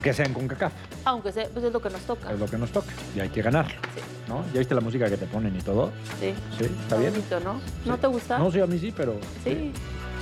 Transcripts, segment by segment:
Que sea en CONCACAF. Aunque sea, pues es lo que nos toca. Es lo que nos toca y hay que ganarlo. Sí. ¿No? ¿Ya viste la música que te ponen y todo? Sí. Sí, ¿está bien? Bonito, ¿no? Sí. ¿No te gusta? No, sí, a mí sí, pero... Sí.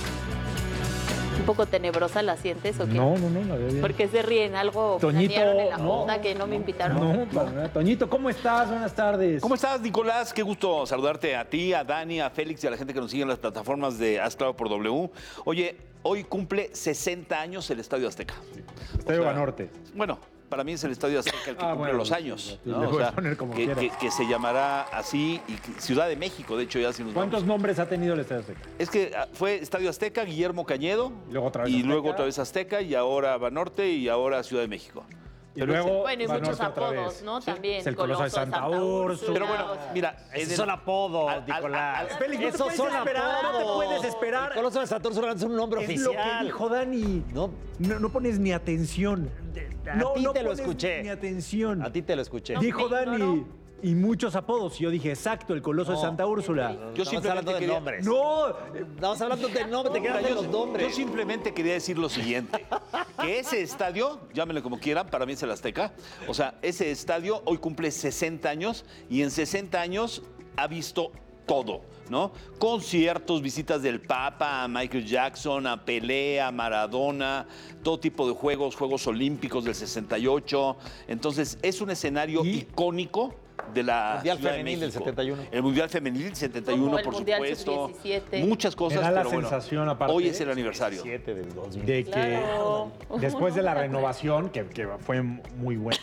¿Un poco tenebrosa la sientes o qué? No, la veo bien. ¿Por qué se ríen? ¿Algo Toñito, planearon en la no. junta que no me invitaron? No, para nada. Toñito, ¿cómo estás? Buenas tardes. ¿Cómo estás, Nicolás? Qué gusto saludarte a ti, a Dani, a Félix y a la gente que nos sigue en las plataformas de Haz Claro por W. Oye, hoy cumple 60 años el Estadio Azteca. Estadio Banorte. Bueno, para mí es el Estadio Azteca el que cumple bueno, los sí, años. sí, ¿no? le O puedes sea, poner como quieras. que se llamará así, y Ciudad de México, de hecho, ya si nos ¿Cuántos vamos. nombres ha tenido el Estadio Azteca? Es que fue Estadio Azteca, Guillermo Cañedo, Y luego otra vez y Azteca. luego otra vez Azteca, y ahora Banorte, y ahora Ciudad de México. Y Pero luego Bueno, y Banorte muchos otra apodos, vez. ¿no? Sí. También. Es el Coloso de Santa Úrsula. Pero bueno, mira, Esos son apodos, Nicolás. Félix, no te puedes esperar, no te puedes esperar. El Coloso de Santa Úrsula es un nombre Es lo que oficial. dijo Dani. No, No pones ni atención. a ti te lo pones escuché. Ni atención. A ti te lo escuché. No. Dijo me Dani. ignoró. Y muchos apodos. Y yo dije, exacto, el Coloso de No. Santa Úrsula. Yo Estamos hablando de quería- nombres. No, Estamos hablando de nombres, te quedas de los Yo nombres. simplemente quería decir lo siguiente, que ese estadio, llámenle como quieran, para mí es el Azteca, o sea, ese estadio hoy cumple 60 años y en 60 años ha visto todo, ¿no? Conciertos, visitas del Papa, a Michael Jackson, a Pelé, a Maradona, todo tipo de Juegos Olímpicos del 68. Entonces, es un escenario Y- icónico de la Mundial Ciudad de Femenil del México. 71. El Mundial Femenil del 71, Como el por Mundial supuesto. Sub-17. Muchas cosas, Me da la pero bueno, sensación, aparte, hoy es el aniversario. 7 del 2000. de que Claro. después de la renovación, que fue muy buena,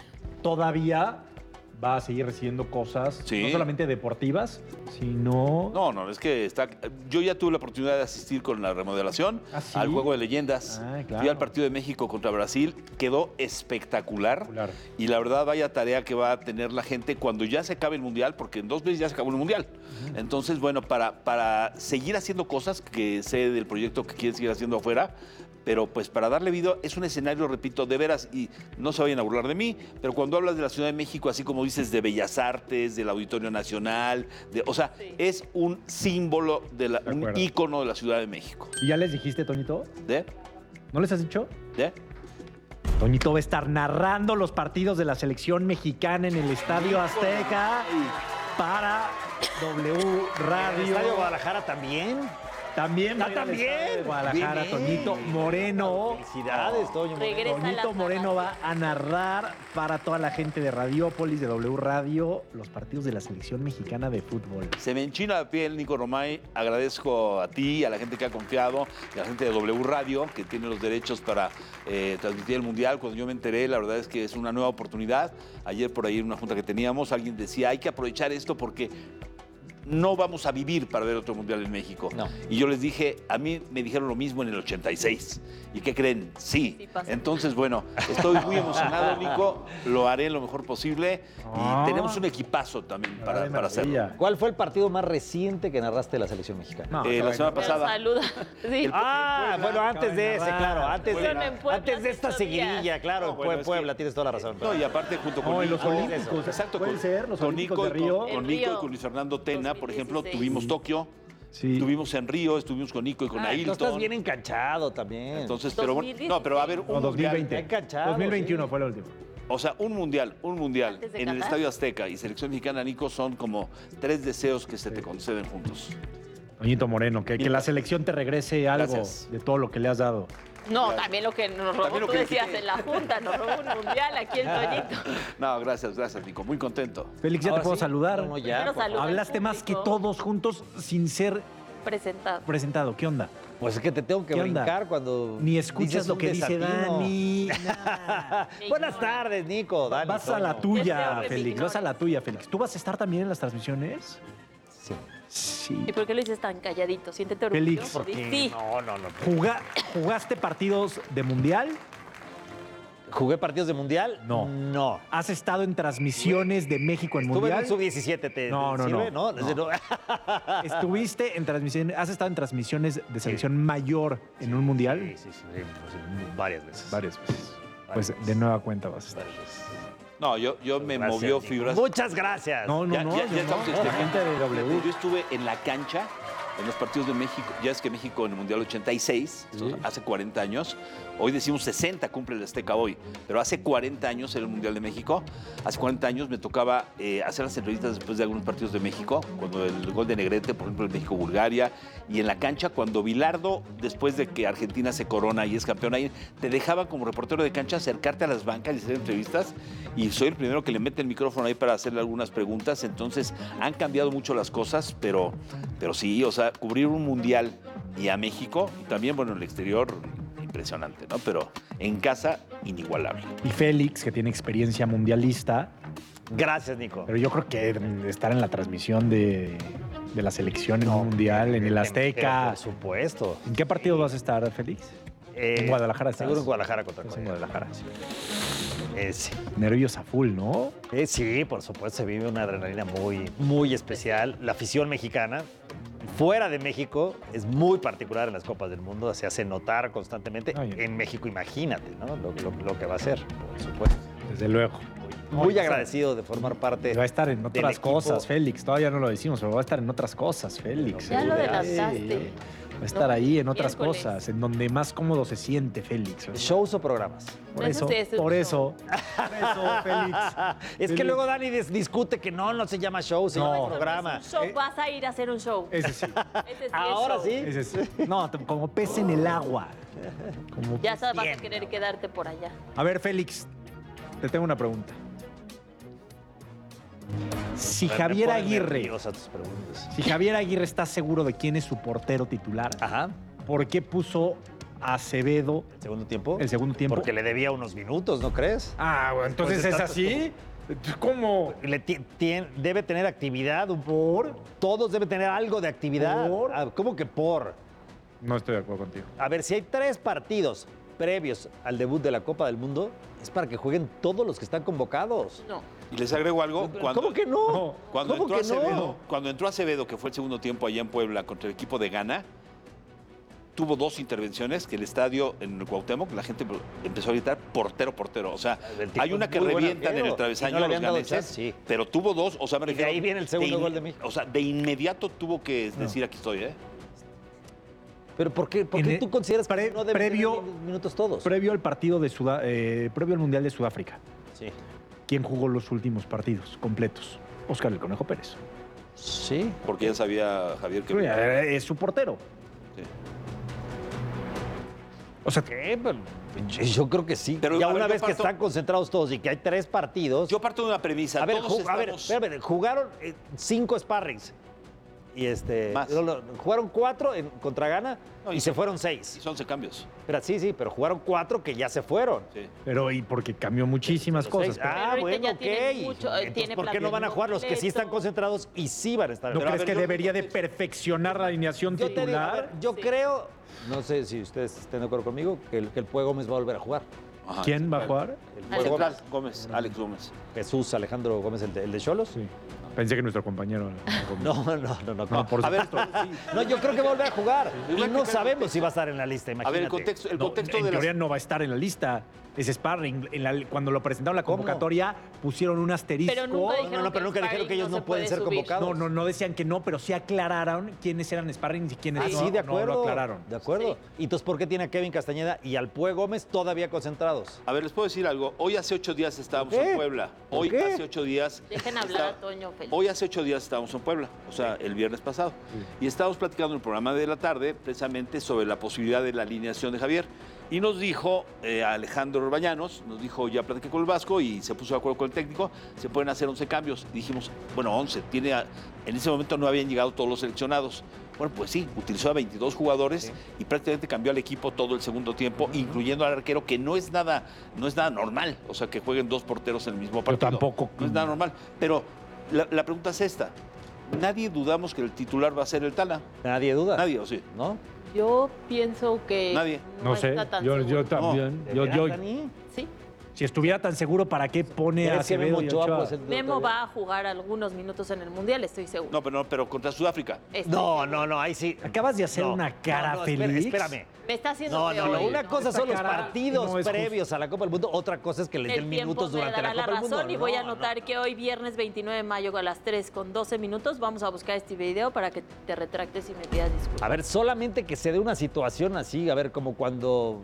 todavía va a seguir recibiendo cosas, Sí. no solamente deportivas, sino... No, es que está. Yo ya tuve la oportunidad de asistir con la remodelación ¿Ah, sí? al Juego de Leyendas. Ah, claro. Fui al partido de México contra Brasil, quedó espectacular. Espectacular. Y la verdad, vaya tarea que va a tener la gente cuando ya se acabe el Mundial, porque en 2 meses ya se acabó el Mundial. Entonces, bueno, para seguir haciendo cosas que sé del proyecto que quieren seguir haciendo afuera, pero pues para darle vida, es un escenario, repito, de veras, y no se vayan a burlar de mí, pero cuando hablas de la Ciudad de México, así como dices de Bellas Artes, del Auditorio Nacional, o sea, Sí. es un símbolo, un acuerdo. ícono de la Ciudad de México. ¿Y ya les dijiste, Toñito? ¿De? ¿No les has dicho? ¿De? Toñito va a estar narrando los partidos de la selección mexicana en el Estadio Azteca para W ¿El Radio. Estadio Guadalajara también? También. va a ir al también. Estadio de Guadalajara, Bien. Toñito Moreno. Felicidades, Toño Moreno. Regresa a Toñito las Moreno va narraciones. a narrar para toda la gente de Radiópolis, de W Radio, los partidos de la selección mexicana de fútbol. Se me enchina la piel, Nico Romay. Agradezco a ti, a la gente que ha confiado, y a la gente de W Radio, que tiene los derechos para transmitir el Mundial. Cuando yo me enteré, la verdad es que es una nueva oportunidad. Ayer por ahí en una junta que teníamos, alguien decía, hay que aprovechar esto porque no vamos a vivir para ver otro Mundial en México. No. Y yo les dije, a mí me dijeron lo mismo en el 86. ¿Y qué creen? Sí. Sí pasa. Entonces, bueno, estoy muy emocionado, Nico. Lo haré lo mejor posible. Ah. Y tenemos un equipazo también para Ave hacerlo. maravilla. ¿Cuál fue el partido más reciente que narraste de la selección mexicana? No, La semana Pero pasada. saluda. Sí. Ah, bueno, antes de ese, claro, antes de, Fueron en Puebla antes de esta hace 8 días. seguidilla, claro, No, bueno, es Puebla, tienes toda la razón. No, y aparte junto con No, y los Nico, olímpicos. exacto, Pueden ser los con olímpicos Nico, de Río. con En Nico y Río, con Luis Fernando Tena, por ejemplo, 2016. tuvimos Tokio, Sí. estuvimos en Río, estuvimos con Nico y con Ah, tú Ailton. estás bien enganchado también. Entonces, pero bueno, no, pero va a haber un No, 2020. mundial, Enganchado, 2021 sí. fue el último. o sea, un mundial Antes de en el Qatar. Estadio Azteca y selección mexicana, Nico, son como 3 deseos que se te conceden juntos. Toñito Moreno, que la selección te regrese algo Gracias. de todo lo que le has dado. No, también lo que nos robó, También lo tú que decías quité. en la Junta, nos robó un mundial aquí el Toñito. No, gracias, Nico, muy contento. Félix, ya Ahora te puedo sí. saludar. No, ya, Primero por saluda al Hablaste más que público. todos juntos sin ser Presentado. presentado. ¿Qué onda? Pues es que te tengo que ¿Qué onda? brincar cuando Ni escuchas dices lo un que dice desatino. Dani. nada. Buenas tardes, Nico. Dani, Vas a la Toño. Este tuya, hombre me Félix. ignora. Vas a la tuya, Félix. ¿Tú vas a estar también en las transmisiones? Sí. Sí. ¿Y por qué lo dices tan calladito? Siéntete Félix, orgulloso. Sí. No. ¿Jugaste partidos de mundial? ¿Jugué partidos de mundial? No. No. ¿Has estado en transmisiones de México en Estuve en mundial? un sub-17, ¿te No, no, sirve? no. No. ¿Estuviste en transmisiones, has estado en transmisiones de selección mayor en un mundial? Sí, varias veces. Varias veces. Pues Varias de nueva cuenta vas a estar. Varias veces. No, yo me Gracias, movió Nico. fibras. Muchas gracias. No, no, Ya- no. ya yo estamos no. La extendiendo. gente de W. Yo estuve en la cancha en los partidos de México. Ya es que México en el Mundial 86, hace 40 años, hoy decimos 60 cumple el Azteca hoy, pero hace 40 años era el Mundial de México. Hace 40 años me tocaba hacer las entrevistas después de algunos partidos de México, cuando el gol de Negrete, por ejemplo, en México-Bulgaria, y en la cancha, cuando Bilardo, después de que Argentina se corona y es campeón ahí, te dejaba como reportero de cancha acercarte a las bancas y hacer entrevistas, y soy el primero que le mete el micrófono ahí para hacerle algunas preguntas. Entonces han cambiado mucho las cosas, pero sí, o sea, cubrir un mundial y a México, y también, bueno, en el exterior, impresionante, ¿no? Pero en casa, inigualable. Y Félix, que tiene experiencia mundialista, Gracias, Nico. pero yo creo que estar en la transmisión de la selección en un mundial, en el Azteca. Por supuesto. ¿En qué partido vas a estar, Félix? En Guadalajara estás. Seguro en Guadalajara contra Estás en Corea. Guadalajara. Sí. Sí. Nervios a full, ¿no? Sí, por supuesto, se vive una adrenalina muy, muy especial. La afición mexicana, fuera de México, es muy particular en las Copas del Mundo. Se hace notar constantemente. Ay. En México, imagínate, ¿no? Lo que va a ser, por supuesto. Desde luego. Muy agradecido de formar parte. Va a estar en del otras equipo. cosas, Félix. Todavía no lo decimos, pero va a estar en otras cosas, Félix. Ya lo Sí. adelantaste. Va a estar ahí en otras Miércoles. cosas, en donde más cómodo se siente Félix. ¿Shows o programas? Por Eso eso, sí es un por show. eso, Félix. Es que Félix. luego Dani discute que no se llama show, se No. llama programa. Un show, vas a ir a hacer un show. Ese sí. Ese sí Ahora es show. sí. Ese sí. No, como pez en el agua. Como Ya sabes, vas a Bien. querer quedarte por allá. A ver, Félix, te tengo una pregunta. Si Javier Aguirre, si Javier Aguirre está seguro de quién es su portero titular, Ajá. ¿por qué puso a Acevedo ¿El segundo tiempo? el segundo tiempo? Porque le debía unos minutos, ¿no crees? Ah, bueno, entonces Después es de así. ¿Cómo? Debe tener actividad, todos deben tener algo de actividad. ¿Por? Ah, ¿cómo que por? No estoy de acuerdo contigo. A ver, si hay 3 partidos previos al debut de la Copa del Mundo, es para que jueguen todos los que están convocados. No. Y les agrego algo. ¿Cómo que no? Cuando ¿Cómo entró, que no? cuando entró Acevedo, que fue el segundo tiempo allá en Puebla contra el equipo de Ghana, tuvo 2 intervenciones que el estadio en el Cuauhtémoc, la gente empezó a gritar portero, portero. O sea, El tipo hay una es que muy buen revientan en arquero. el travesaño ¿Y no le los habían dado ganeses, chance? Sí. pero tuvo 2, o sea, me Y de refiero... ahí viene el segundo in- gol de México. O sea, de inmediato tuvo que decir aquí estoy, ¿eh? Pero ¿por qué En el- tú consideras que no deben previo- tener minutos todos? Previo al partido de previo al Mundial de Sudáfrica, Sí. ¿quién jugó los últimos partidos completos? Óscar el Conejo Pérez. Sí. Porque ya sabía Javier que... Es su portero. Sí. O sea, ¿Qué? Pero yo creo que sí. Pero, ya a ver, una yo vez que parto- están concentrados todos y que hay 3 partidos. Yo parto de una premisa. a ver, todos a ver, estamos- espérame, jugaron 5 sparrings. Y Más. jugaron 4 contra Ghana No, y y se son- fueron Y 6. son 11 cambios. Pero sí, pero jugaron 4 que ya se fueron. Sí. pero y porque cambió muchísimas Los cosas. 6. pero ahorita Bueno, ya ok. tienen mucho, Entonces, tiene ¿por qué no van a jugar los que sí están completo. concentrados y sí van a estar? ¿No Pero, a crees ver, que yo- debería de perfeccionar la alineación Yo te digo, a titular? ver, yo Sí. creo, no sé si ustedes estén de acuerdo conmigo, que el Pue Gómez va a volver a jugar. Ajá. ¿Quién va a jugar? El Alex Pue Central, Gómez. Gómez, Alex Gómez. Jesús Alejandro Gómez, el de Cholos. Sí. Pensé que nuestro compañero. No. No, por A ver, supuesto. No, yo creo que va a volver a jugar. Y Igual no que- sabemos si va a estar en la lista, A imagínate. ver, el contexto No, en de teoría las... no va a estar en la lista. Es sparring. Cuando lo presentaron la ¿Cómo? convocatoria, pusieron un asterisco. Pero nunca dijeron No, pero nunca dijeron que ellos no pueden ser convocados. No decían que no, pero sí aclararon quiénes eran sparring y quiénes Ah, no. sí, de acuerdo. No lo aclararon. De acuerdo. Sí. ¿Y entonces por qué tiene a Kevin Castañeda y al Pue Gómez todavía concentrados? A ver, les puedo decir algo. Hoy hace 8 días estábamos ¿Por qué? en Puebla. ¿Por Hoy qué? hace 8 días... Dejen hablar a Toño Félix. Hoy hace 8 días estábamos en Puebla, o sea, el viernes pasado. Y estábamos platicando en el programa de la tarde precisamente sobre la posibilidad de la alineación de Javier. Y nos dijo Alejandro Orbañanos, nos dijo, ya platiqué con el Vasco y se puso de acuerdo con el técnico, se pueden hacer 11 cambios. Y dijimos, bueno, 11, en ese momento no habían llegado todos los seleccionados. Bueno, pues sí, utilizó a 22 jugadores y prácticamente cambió al equipo todo el segundo tiempo, incluyendo al arquero, que no es nada normal. O sea, que jueguen 2 porteros en el mismo partido. tampoco. No es nada normal. Pero la pregunta es esta. Nadie dudamos que el titular va a ser el Tala. Nadie duda. Nadie, ¿o sí? ¿No? Yo pienso que Nadie. no, No sé. está tan Yo seguro. también. ¿De Yo, veras, yo, Dani? Sí. Si estuviera tan seguro, ¿para qué pone a ¿Crees que Acevedo Memo y Ochoa Ochoa? puede ser Memo todavía? va a jugar algunos minutos en el Mundial, estoy seguro. No, pero contra Sudáfrica. Estoy No, seguro. ahí sí. Acabas de hacer No, una cara no, feliz. Espérame. Me está haciendo No, feo. no, no. hoy, Una cosa Esta son los cara partidos no es previos a la Copa del Mundo. Otra cosa es que les den El tiempo minutos me durante la dará Copa la del razón Mundo. y voy a No, anotar no. que hoy, viernes 29 de mayo, a las 3:12, vamos a buscar este video para que te retractes y me pidas disculpas. A ver, solamente que se dé una situación así, a ver, como cuando.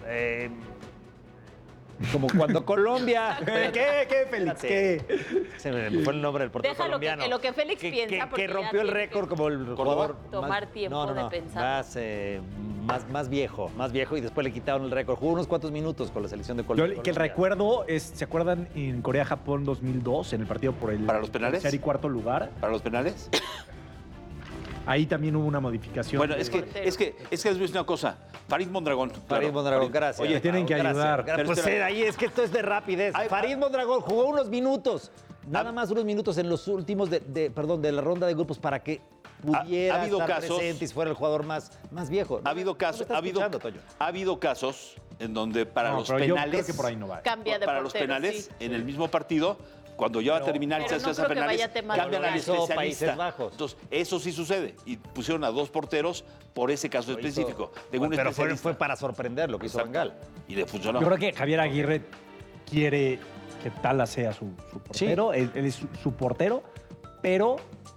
Como cuando Colombia. ¿Qué, Félix? ¿Qué? Se me fue el nombre del portero Déjalo colombiano. que lo que Félix piensa, porque Que ya rompió el tiene récord que como el jugador. tomar tiempo de pensar. Más viejo, y después le quitaron el récord. Jugó unos cuantos minutos con la selección de Yo Colombia. el que recuerdo es, ¿se acuerdan en Corea-Japón 2002, en el partido por el ¿Para los penales? tercer y cuarto lugar? ¿Para los penales? Ahí también hubo una modificación. Bueno, es que les voy a decir una cosa. Farid Mondragón. Farid Mondragón, gracias. Oye, tienen que Gracias, ayudar. gracias. Pues Pero ahí es que esto es de rapidez. Farid Mondragón jugó unos minutos, nada más unos minutos en los últimos de la ronda de grupos para que pudiera Ha habido estar casos- presente y fuera el jugador más viejo. Ha habido casos, ha habido casos en donde para No, los pero yo penales, creo que por ahí no va. Cambia de para los portero, penales, sí. en el mismo partido, cuando ya va a terminar y pero se no hace a creo que penales, vaya tema cambian al local. Hizo especialista. Países Bajos. Entonces, eso sí sucede. Y pusieron a 2 porteros por ese caso específico. De un Pero especialista. fue para sorprender lo que hizo Van Gaal. Y le funcionó. Yo creo que Javier Aguirre quiere que Tala sea su portero. Él es su portero, pero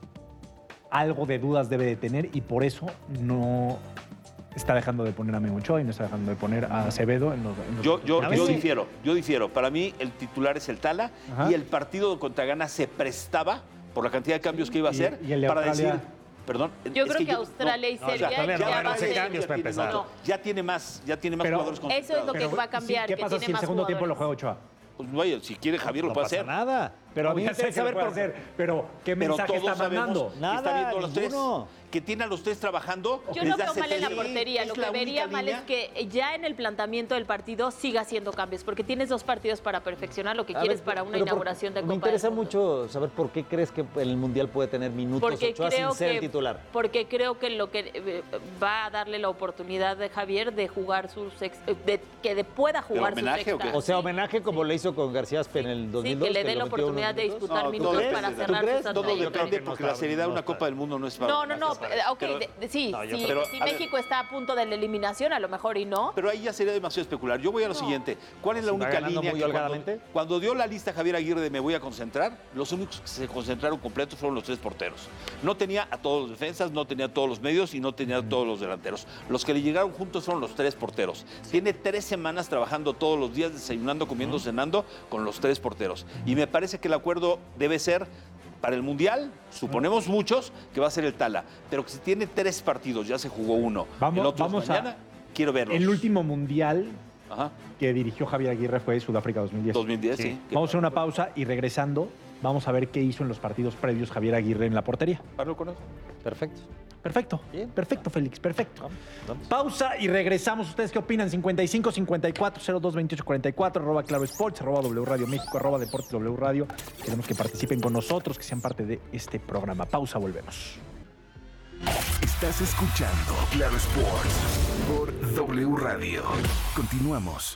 algo de dudas debe de tener y por eso no está dejando de poner a Memo Ochoa y no está dejando de poner a Acevedo en los Yo A ver si- difiero. Para mí, el titular es el Tala Ajá. y el partido contra Ghana se prestaba, por la cantidad de cambios que iba a hacer, y el de para Australia. decir. Perdón. Yo es creo que yo- Australia y no, Serbia Australia no ya van a va a hacer ser... cambios para empezar. No. Ya tiene más Pero- jugadores Eso es lo concentrados. que va a cambiar, ¿Qué que pasa tiene si el más segundo tiempo lo jugadores. juega Ochoa? Pues vaya, si quiere Javier lo No puede pasa hacer. nada. Pero a mí me Ya sé que interesa lo ver puede por hacer, pero ¿qué Pero mensaje todos está mandando? sabemos que Nada, está viendo a los ninguno. tres. Que tiene a los tres trabajando. Yo no desde veo hace mal en la 3 portería. es Lo la que vería única mal línea. es que ya en el planteamiento del partido siga haciendo cambios, porque tienes 2 partidos para perfeccionar lo que A quieres ver, para una pero inauguración de Copa Me interesa del Mundo. mucho saber por qué crees que en el Mundial puede tener minutos Porque Ochoa creo sin ser que el titular. porque creo que lo que va a darle la oportunidad de Javier de jugar pueda jugar su homenaje o qué? sexta. O sea, Sí. homenaje como le hizo con García Aspe en el 2002. Sí, que le dé la lo metió unos oportunidad de minutos. disputar No, minutos todo para depende. cerrar ¿Tú crees? sus Todo trayectorias. depende creo que porque no la está- seriedad de no una está- Copa del Mundo no es para. No, ok, Pero- sí, No, yo sí, creo- si a ver. México está a punto de la eliminación, a lo mejor y no. Pero ahí ya sería demasiado especular. Yo voy a lo siguiente. ¿Cuál es la ¿Se va única ganando línea muy que holgadamente? cuando dio la lista Javier Aguirre de me voy a concentrar, los únicos que se concentraron completos fueron los 3 porteros. No tenía a todos los defensas, no tenía a todos los medios y no tenía a todos los delanteros. Los que le llegaron juntos fueron los 3 porteros. Tiene 3 semanas trabajando todos los días, desayunando, comiendo, cenando con los 3 porteros. Y me parece que el acuerdo debe ser para el Mundial, suponemos muchos, que va a ser el Tala. Pero que si tiene 3 partidos, ya se jugó uno, Vamos- el otro es vamos a- mañana, quiero verlos. El último mundial Ajá, que dirigió Javier Aguirre fue Sudáfrica 2010. 2010, sí. Vamos a hacer una pausa y regresando vamos a ver qué hizo en los partidos previos Javier Aguirre en la portería. Pablo, con eso. Perfecto. Perfecto. Bien. Perfecto, Félix, perfecto. Vamos. Pausa y regresamos. ¿Ustedes qué opinan? 55 54 02 28 44 arroba Claro Sports, arroba W Radio México, arroba Deportes W Radio. Queremos que participen con nosotros, que sean parte de este programa. Pausa, volvemos. Estás escuchando Claro Sports por W Radio. Continuamos.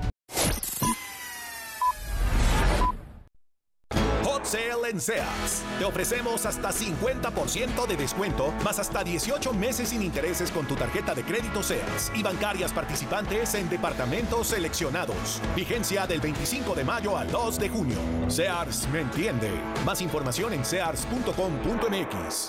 Hot Sale en Sears. Te ofrecemos hasta 50% de descuento, más hasta 18 meses sin intereses con tu tarjeta de crédito Sears y bancarias participantes en departamentos seleccionados. Vigencia del 25 de mayo al 2 de junio. Sears me entiende. Más información en sears.com.mx.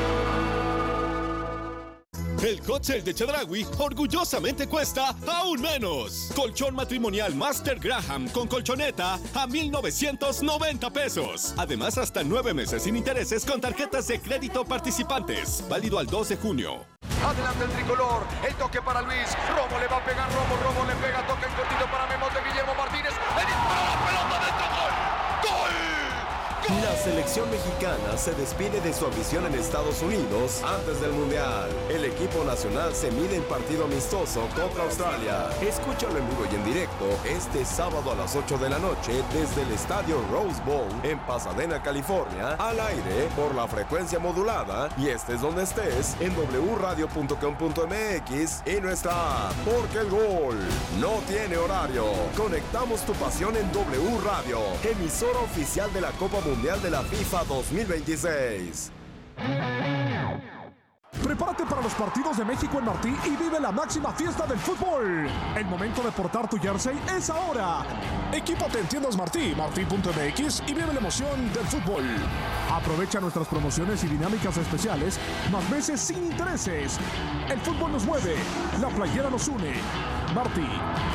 El Hot Sale de Chedraui orgullosamente cuesta aún menos. Colchón matrimonial Master Graham con colchoneta a 1,990 pesos. Además, hasta 9 meses sin intereses con tarjetas de crédito participantes. Válido al 2 de junio. Adelante el tricolor, el toque para Luis, Romo le va a pegar, Romo le pega, toque en cortito para Memo de Guillermo Martínez, el disparo, la pelota dentro, gol, ¡gol! Las selección mexicana se despide de su ambición en Estados Unidos antes del Mundial. El equipo nacional se mide en partido amistoso contra Australia. Escúchalo en vivo y en directo este sábado a las 8 de la noche desde el estadio Rose Bowl en Pasadena, California, al aire por la frecuencia modulada y estés donde estés en wradio.com.mx y nuestra app, porque el gol no tiene horario. Conectamos tu pasión en W Radio, emisora oficial de la Copa Mundial de la FIFA 2026. Prepárate para los partidos de México en Martí y vive la máxima fiesta del fútbol. El momento de portar tu jersey es ahora. Equípate en tiendas Martí, martí.mx y vive la emoción del fútbol. Aprovecha nuestras promociones y dinámicas especiales, más meses sin intereses. El fútbol nos mueve, la playera nos une. Martí.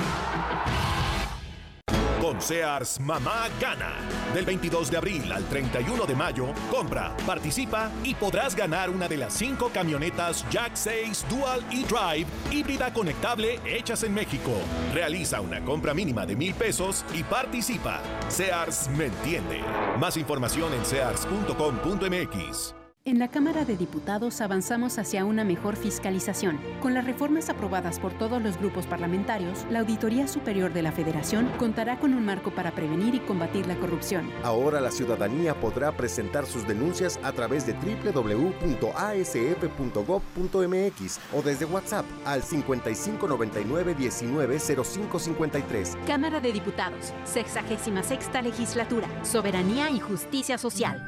Con Sears, mamá gana. Del 22 de abril al 31 de mayo, compra, participa y podrás ganar una de las 5 camionetas Jack 6 Dual e-Drive híbrida conectable hechas en México. Realiza una compra mínima de $1,000 y participa. Sears me entiende. Más información en sears.com.mx. En la Cámara de Diputados avanzamos hacia una mejor fiscalización. Con las reformas aprobadas por todos los grupos parlamentarios, la Auditoría Superior de la Federación contará con un marco para prevenir y combatir la corrupción. Ahora la ciudadanía podrá presentar sus denuncias a través de www.asf.gov.mx o desde WhatsApp al 5599-190553. Cámara de Diputados, 66ª Legislatura, Soberanía y Justicia Social.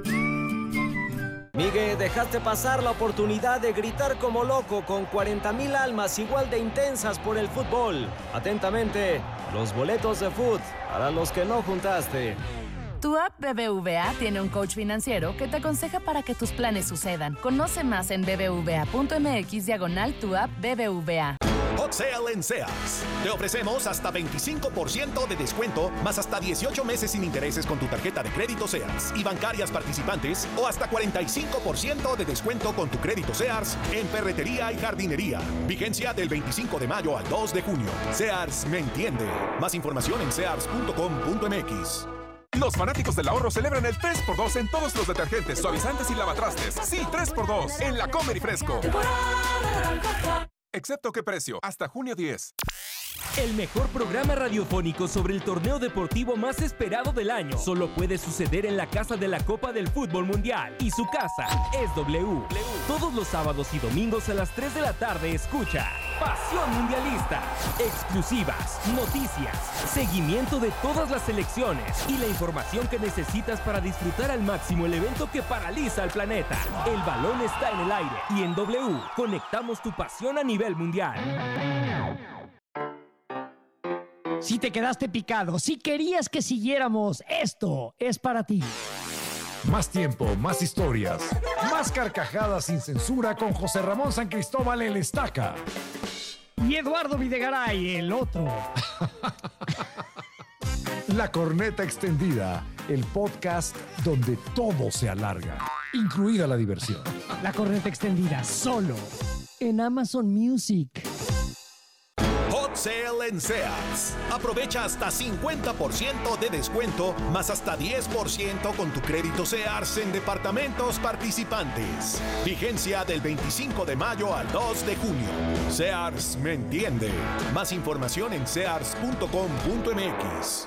Miguel, dejaste pasar la oportunidad de gritar como loco con 40,000 almas igual de intensas por el fútbol. Atentamente, los boletos de fútbol para los que no juntaste. Tu app BBVA tiene un coach financiero que te aconseja para que tus planes sucedan. Conoce más en bbva.mx/tu app BBVA. Hot Sale en Sears. Te ofrecemos hasta 25% de descuento, más hasta 18 meses sin intereses con tu tarjeta de crédito Sears y bancarias participantes, o hasta 45% de descuento con tu crédito Sears en ferretería y jardinería. Vigencia del 25 de mayo al 2 de junio. Sears me entiende. Más información en sears.com.mx. Los fanáticos del ahorro celebran el 3x2 en todos los detergentes, suavizantes y lavatrastes. Sí, 3x2 en La Comer y Fresco. Excepto qué precio, hasta junio 10. El mejor programa radiofónico sobre el torneo deportivo más esperado del año solo puede suceder en la casa de la Copa del Fútbol Mundial. Y su casa es W. Todos los sábados y domingos a las 3 de la tarde escucha Pasión Mundialista. Exclusivas, noticias, seguimiento de todas las selecciones y la información que necesitas para disfrutar al máximo el evento que paraliza al planeta. El balón está en el aire y en W conectamos tu pasión a nivel mundial. Si te quedaste picado, si querías que siguiéramos, esto es para ti. Más tiempo, más historias, más carcajadas sin censura con José Ramón San Cristóbal el Estaca. Y Eduardo Videgaray, el otro. La Corneta Extendida, el podcast donde todo se alarga, incluida la diversión. La Corneta Extendida, solo en Amazon Music. Hot Sale en Sears. Aprovecha hasta 50% de descuento, más hasta 10% con tu crédito Sears en departamentos participantes. Vigencia del 25 de mayo al 2 de junio. Sears me entiende. Más información en sears.com.mx.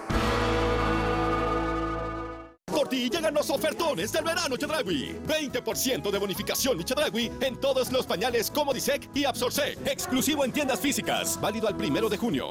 Por ti llegan los ofertones del verano Chedraui. 20% de bonificación Chedraui en todos los pañales Comodisec y Absorsec. Exclusivo en tiendas físicas. Válido al 1 de junio.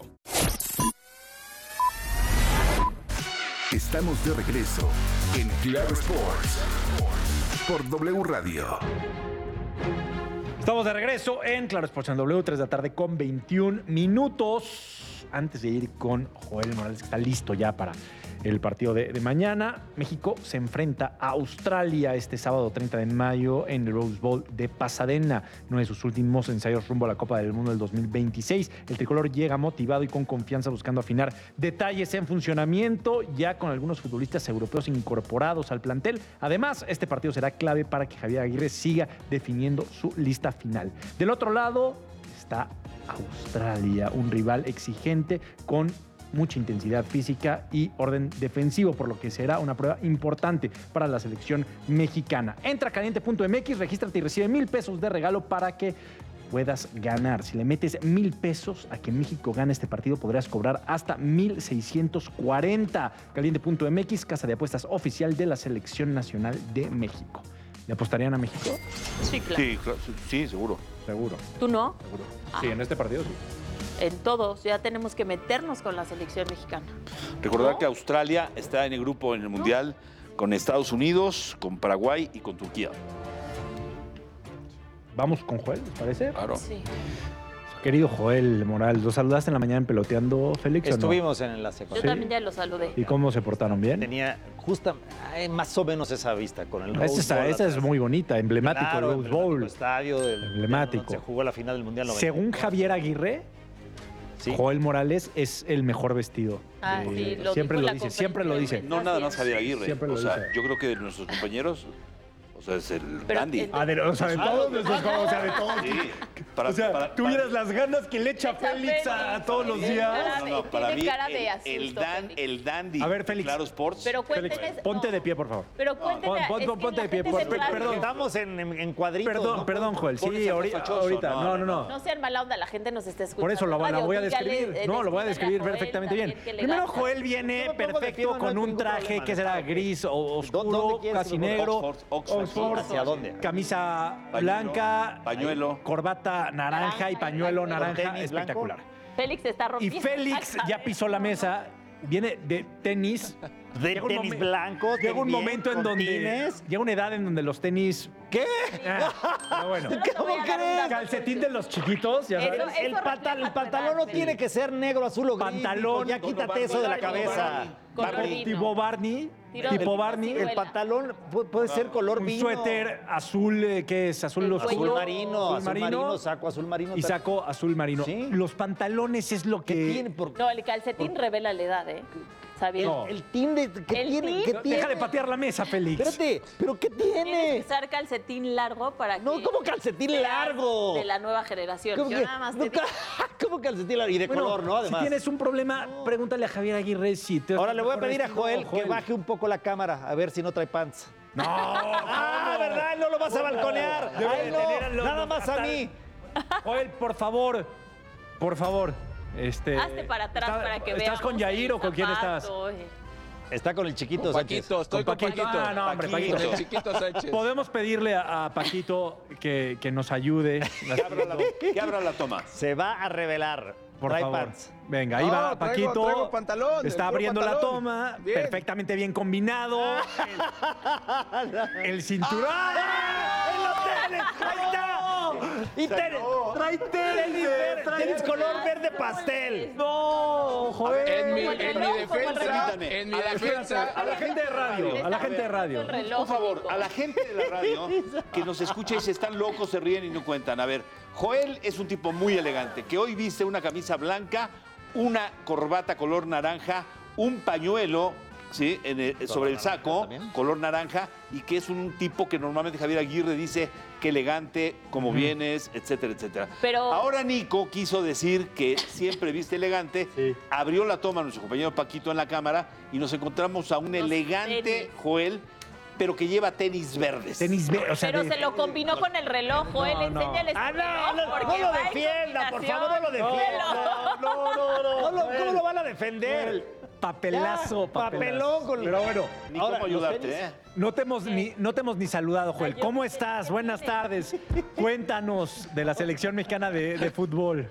Estamos de regreso en Claro Sports por W Radio. Estamos de regreso en Claro Sports en W, 3 de la tarde con 21 minutos. Antes de ir con Joel Morales, que está listo ya para el partido de mañana. México se enfrenta a Australia este sábado 30 de mayo en el Rose Bowl de Pasadena, uno de sus últimos ensayos rumbo a la Copa del Mundo del 2026. El tricolor llega motivado y con confianza buscando afinar detalles en funcionamiento, ya con algunos futbolistas europeos incorporados al plantel. Además, este partido será clave para que Javier Aguirre siga definiendo su lista final. Del otro lado está Australia, un rival exigente con mucha intensidad física y orden defensivo, por lo que será una prueba importante para la selección mexicana. Entra a caliente.mx, regístrate y recibe $1,000 de regalo para que puedas ganar. Si le metes $1,000 a que México gane este partido, podrás cobrar hasta 1,640. Caliente.mx, casa de apuestas oficial de la Selección Nacional de México. ¿Le apostarían a México? Sí, claro. Sí, seguro. Seguro. ¿Tú no? Seguro. Ah. Sí, en este partido sí. En todos, ya tenemos que meternos con la selección mexicana. Recordar que Australia está en el grupo en el Mundial con Estados Unidos, con Paraguay y con Turquía. Vamos con Joel, ¿les parece? Claro. Sí. Querido Joel Morales, ¿lo saludaste en la mañana en Peloteando, Félix? Estuvimos en la Yo secuencia. también ya lo saludé. ¿Y cómo se portaron? ¿Bien? Tenía justo más o menos esa vista con el Rose Esta Bowl es atrás. muy bonita, emblemático Claro, el Rose Bowl. estadio Emblemático. donde se jugó la final del Mundial 90. Según Javier Aguirre, Joel Morales es el mejor vestido. Ah, sí, lo siempre dijo lo en la dice, siempre lo dice. No nada más Javier Aguirre. Siempre lo O sea, dice. yo creo que de nuestros compañeros, o sea, es el Pero dandy. el- O sea, de todos nuestros o sea, de todos. Sí. O sea, tuvieras las ganas que le echa Félix a todos los días. No, para Tiene mí, cara de asusto, el dandy. A ver, Félix. Claro Sports. Pero Félix, cuéntenles... ponte de pie, por favor. Pero cuéntenle... es que Ponte la de pie, gente por se favor. clava. Perdón. Estamos en cuadritos. Perdón, Joel. Pones Sí, a ahorita. fachoso. No. No sean mala onda, la gente nos está escuchando. Por eso lo Radio, voy a dígale, describir. No, lo voy a describir Joel perfectamente bien. también, que le Primero, gasta. Joel viene Yo me pongo de pie, perfecto no con hay un ningún traje problema. que será gris o oscuro, ¿Dónde quieres casi que me negro. Oxford. ¿Hacia dónde? Camisa blanca, Pañuelo. corbata naranja y pañuelo naranja. Tenis blanco. Espectacular. Félix está Y rompiendo. Félix ya pisó la mesa. Viene de tenis. De Llega un tenis momen- blancos. Llega un también, momento en con donde. tines. Llega una edad en donde los tenis. ¿Qué? Pero bueno. ¿Cómo crees? Calcetín de los chiquitos, ya sabes. Eso El refleja tu pantalón edad, no tiene que ser negro, azul o gris. Pantalón. hijo, ya quítate eso de la cabeza. Color vino. Tipo Barney. Tiro- Tipo Barney. ciruela. El pantalón puede ser color Un vino. suéter azul, ¿qué es? Azul El oscuro. cuello. Azul marino, saco azul marino. Y saco azul marino. Sí. Los pantalones es lo que. tiene por No, el calcetín revela la edad, ¿eh? ¿Sabías? No. el team de ¿qué El tiene? team. ¿Qué tiene? Deja de patear la mesa, Félix. Espérate, pero ¿qué Tienes que tiene? usar calcetín largo para que... No, ¿cómo calcetín seas largo? De la nueva generación. ¿Cómo Yo que- nada más no, te digo... ¿Cómo calcetín largo? Y de Bueno, color, ¿no? Además. Si tienes un problema, pregúntale a Javier Aguirre si te. Ahora le voy a mejor pedir a vestido, Joel que baje un poco la cámara, a ver si no trae pants. No. Ah, ¿verdad? No lo vas a balconear. Debe Ay, de no, tener nada más a mí. Joel, por favor. Por favor. Hazte para atrás para que veamos. ¿Estás con Yair o con quién estás? zapato, Está con el chiquito Sánchez. Paquito, estoy con Paquito. Ah, no, hombre, Paquito. Chiquito Sánchez. Podemos pedirle a Paquito que nos ayude. Que abra la toma. Se va a revelar. Por Trae favor. pants. Venga, ahí No, va Paquito. traigo pantalón, Está puro abriendo la pantalón. toma. Bien. Perfectamente bien combinado. El cinturón. ¡En los tenis! ¡Ahí está! Y tenis. Trae tenis. Tenis color verde pastel. No, Joel. En mi Permítame. defensa, A la gente de radio. A la gente de radio. Por favor, a la gente de la radio que nos escucha y se están locos, se ríen y no cuentan. A ver, Joel es un tipo muy elegante, que hoy viste una camisa blanca, una corbata color naranja, un pañuelo, ¿sí? Sobre el saco, también. color naranja, y que es un tipo que normalmente Javier Aguirre dice que elegante, cómo vienes, etcétera, etcétera. Pero- Ahora Nico quiso decir que siempre viste elegante, abrió la toma nuestro compañero Paquito en la cámara y nos encontramos a un elegante tenis. Joel, pero que lleva tenis verdes. Tenis verde. O sea, Pero se lo combinó con el reloj, Joel. Enséñale su Ah, reloj, no porque lo va en defienda, por favor, no lo combinación. defienda. ¿Cómo lo van a defender? Papelazo, Ya, papelazo. papelón con- Pero bueno, Ni Ahora, cómo los ayudarte, tenis. ¿eh? no te hemos ni saludado, Joel. ¿Cómo estás? Buenas tardes. Cuéntanos de la selección mexicana de fútbol.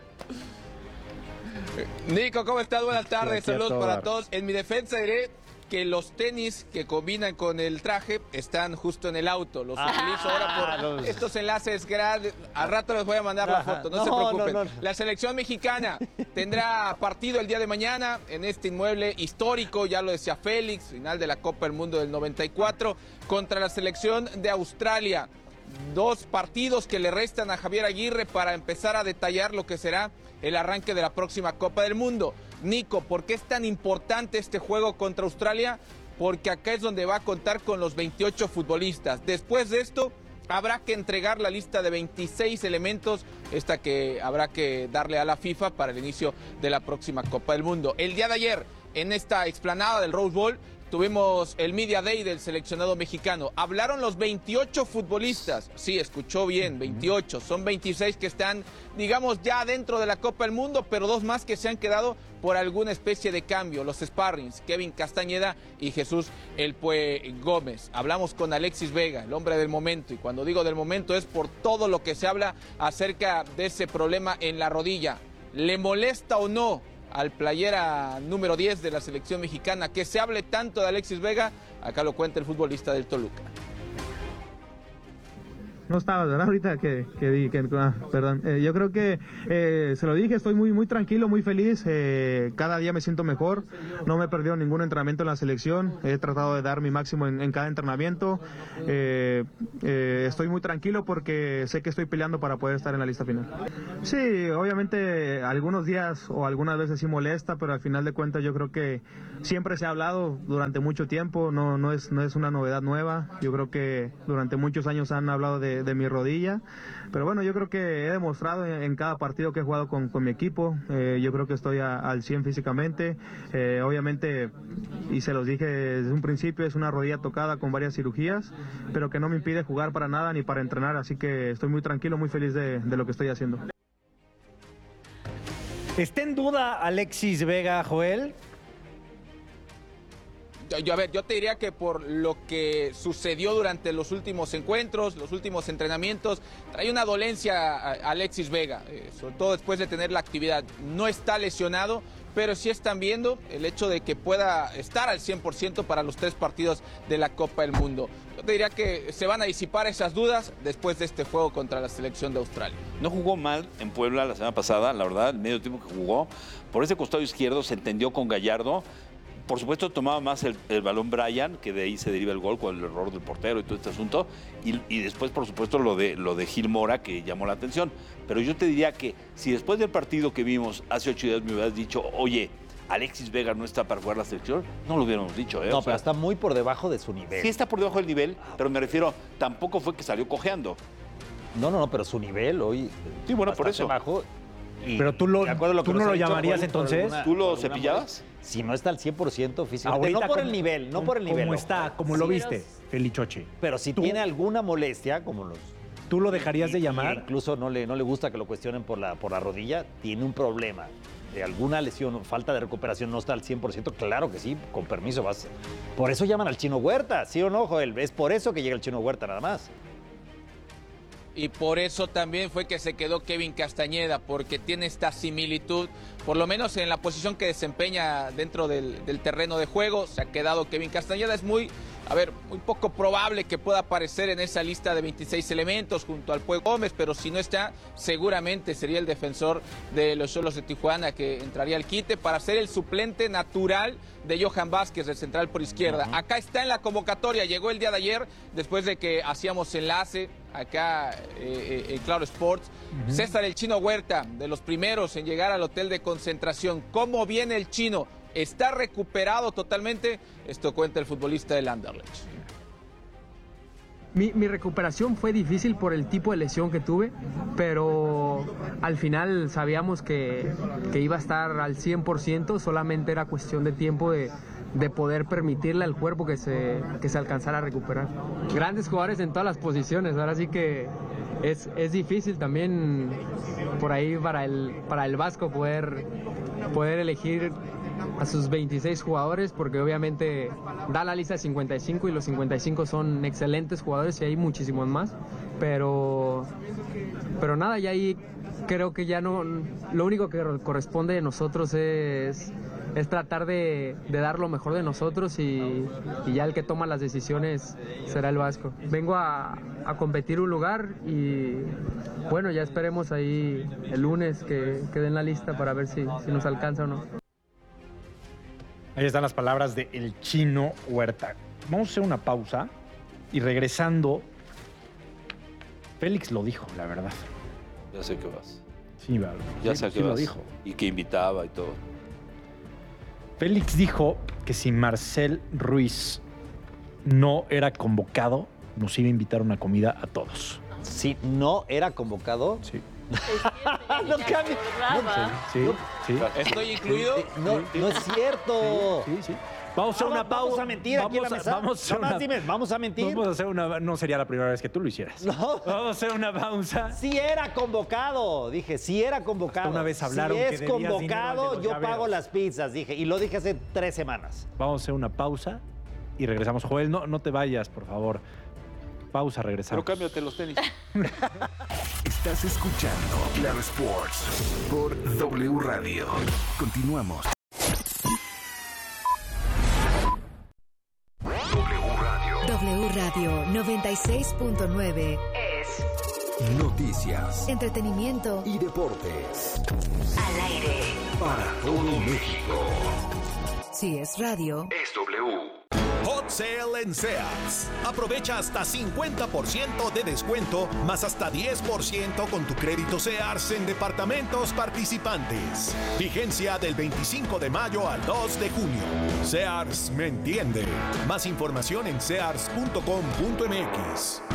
Nico, ¿cómo estás? Buenas tardes, Aquí a saludos todo para dar. todos. En mi defensa diré que los tenis que combinan con el traje están justo en el auto. Los utilizo ahora por estos enlaces grandes. Al rato les voy a mandar la Ajá. foto, no se No, preocupen. no, no. La selección mexicana tendrá partido el día de mañana en este inmueble histórico, ya lo decía Félix, final de la Copa del Mundo del 94, contra la selección de Australia. 2 partidos que le restan a Javier Aguirre para empezar a detallar lo que será el arranque de la próxima Copa del Mundo. Nico, ¿por qué es tan importante este juego contra Australia? Porque acá es donde va a contar con los 28 futbolistas. Después de esto, habrá que entregar la lista de 26 elementos, esta que habrá que darle a la FIFA para el inicio de la próxima Copa del Mundo. El día de ayer, en esta explanada del Rose Bowl, tuvimos el Media Day del seleccionado mexicano. Hablaron los 28 futbolistas. Sí, escuchó bien, 28. Son 26 que están, digamos, ya dentro de la Copa del Mundo, pero 2 más que se han quedado por alguna especie de cambio. Los sparrings, Kevin Castañeda y Jesús El Pue Gómez. Hablamos con Alexis Vega, el hombre del momento. Y cuando digo del momento es por todo lo que se habla acerca de ese problema en la rodilla. ¿Le molesta o no al playera número 10 de la selección mexicana que se hable tanto de Alexis Vega? Acá lo cuenta el futbolista del Toluca. No estaba, ¿verdad? Ahorita perdón. Yo creo que se lo dije, estoy muy tranquilo, muy feliz. Cada día me siento mejor. No me he perdido ningún entrenamiento en la selección. He tratado de dar mi máximo en cada entrenamiento. Estoy muy tranquilo porque sé que estoy peleando para poder estar en la lista final. Sí, obviamente algunos días o algunas veces sí molesta, pero al final de cuentas yo creo que siempre se ha hablado durante mucho tiempo. No es una novedad nueva. Yo creo que durante muchos años han hablado de mi rodilla, pero bueno, yo creo que he demostrado en cada partido que he jugado con mi equipo. Yo creo que estoy al 100 físicamente. Obviamente, y se los dije desde un principio, es una rodilla tocada con varias cirugías, pero que no me impide jugar para nada ni para entrenar, así que estoy muy tranquilo, muy feliz de lo que estoy haciendo. ¿Está en duda Alexis Vega, Joel? Yo te diría que por lo que sucedió durante los últimos encuentros, los últimos entrenamientos, trae una dolencia a Alexis Vega, sobre todo después de tener la actividad. No está lesionado, pero sí están viendo el hecho de que pueda estar al 100% para los 3 partidos de la Copa del Mundo. Yo te diría que se van a disipar esas dudas después de este juego contra la selección de Australia. No jugó mal en Puebla la semana pasada, la verdad, el medio tiempo que jugó. Por ese costado izquierdo se entendió con Gallardo. Por supuesto, tomaba más el balón Brian, que de ahí se deriva el gol con el error del portero y todo este asunto. Y después, por supuesto, lo de Gil Mora, que llamó la atención. Pero yo te diría que si después del partido que vimos hace 8 días me hubieras dicho, oye, Alexis Vega no está para jugar la selección, no lo hubiéramos dicho. No, pero está muy por debajo de su nivel. Sí está por debajo del nivel, pero me refiero, tampoco fue que salió cojeando. No, pero su nivel hoy... Sí, bueno, por eso. Bajo. Pero tú no lo llamarías entonces. ¿Tú lo cepillabas? Si no está al 100% físicamente. No por el nivel, no por el nivel. Como está, como lo viste, Felichoche. Pero si tiene alguna molestia, como los... ¿Tú lo dejarías de llamar? Incluso no le gusta que lo cuestionen por la rodilla. Tiene un problema. De alguna lesión, falta de recuperación, no está al 100%. Claro que sí, con permiso vas. Por eso llaman al Chino Huerta, ¿sí o no, Joel? Es por eso que llega el Chino Huerta nada más. Y por eso también fue que se quedó Kevin Castañeda, porque tiene esta similitud, por lo menos en la posición que desempeña dentro del terreno de juego. Se ha quedado Kevin Castañeda. Es muy poco probable que pueda aparecer en esa lista de 26 elementos junto al Pue Gómez, pero si no está, seguramente sería el defensor de los Xolos de Tijuana que entraría al quite para ser el suplente natural de Johan Vázquez, el central por izquierda. Acá está en la convocatoria, llegó el día de ayer, después de que hacíamos enlace acá en Claro Sports. César el Chino Huerta, de los primeros en llegar al hotel de concentración. ¿Cómo viene el Chino? ¿Está recuperado totalmente? Esto cuenta el futbolista del Anderlecht. Mi recuperación fue difícil por el tipo de lesión que tuve, pero al final sabíamos que iba a estar al 100%, solamente era cuestión de tiempo de poder permitirle al cuerpo que se alcanzara a recuperar. Grandes jugadores en todas las posiciones, ahora sí que es difícil también por ahí para el Vasco poder elegir a sus 26 jugadores, porque obviamente da la lista de 55 y los 55 son excelentes jugadores y hay muchísimos más, pero nada, ya ahí creo que ya no, lo único que corresponde de nosotros es tratar de dar lo mejor de nosotros y ya el que toma las decisiones será el Vasco. Vengo a competir un lugar y bueno, ya esperemos ahí el lunes que den la lista para ver si nos alcanza o no. Ahí están las palabras de el Chino Huerta. Vamos a hacer una pausa y regresando, Félix lo dijo, la verdad. Ya sé que vas. Sí, vale. Ya sé que vas. Lo dijo. Y que invitaba y todo. Félix dijo que si Marcel Ruiz no era convocado, nos iba a invitar a una comida a todos. Si no era convocado. Sí. No cambia. Sí. ¿Estoy incluido? No es cierto. Sí. Vamos a hacer una pausa. Vamos a mentir aquí en la mesa. Vamos a mentir. Vamos a hacer una... No sería la primera vez que tú lo hicieras. No. Vamos a hacer una pausa. Sí era convocado. Dije, sí era convocado. Hasta una vez hablaron si que es debías convocado, dinero de los yo llaveros. pago las pizzas, dije. Y lo dije hace 3 semanas. Vamos a hacer una pausa y regresamos. Joel, no te vayas, por favor. Pausa, regresamos. Pero cámbiate los tenis. Estás escuchando Claro Sports por W Radio. Continuamos. W Radio 96.9 es Noticias, entretenimiento y deportes. al aire. Para todo México. Si es radio, Es W. Hot Sale en Sears. Aprovecha hasta 50% de descuento, más hasta 10% con tu crédito Sears en departamentos participantes. Vigencia del 25 de mayo al 2 de junio. Sears me entiende. Más información en sears.com.mx.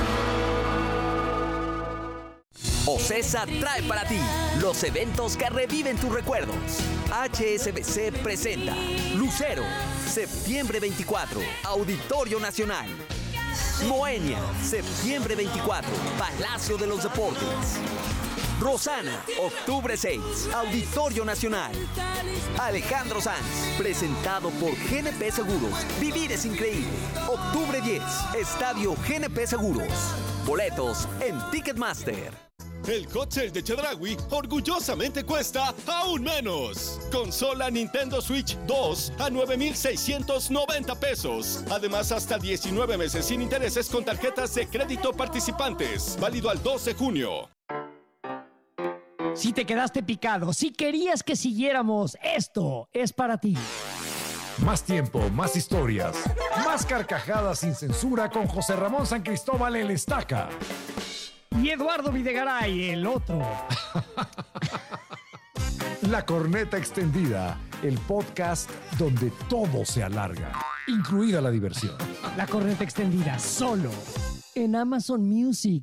OCESA trae para ti los eventos que reviven tus recuerdos. HSBC presenta Lucero, septiembre 24, Auditorio Nacional. Moenia, septiembre 24, Palacio de los Deportes. Rosana, octubre 6, Auditorio Nacional. Alejandro Sanz, presentado por GNP Seguros. Vivir es increíble. Octubre 10, Estadio GNP Seguros. Boletos en Ticketmaster. El Hot Sale de Chedraui orgullosamente cuesta aún menos. Consola Nintendo Switch 2 a 9,690 pesos. Además, hasta 19 meses sin intereses con tarjetas de crédito participantes. Válido al 12 de junio. Si te quedaste picado, si querías que siguiéramos, esto es para ti. Más tiempo, más historias, más carcajadas sin censura con José Ramón San Cristóbal el Estaca. Y Eduardo Videgaray, el otro. La Corneta Extendida, el podcast donde todo se alarga, incluida la diversión. La Corneta Extendida, solo en Amazon Music.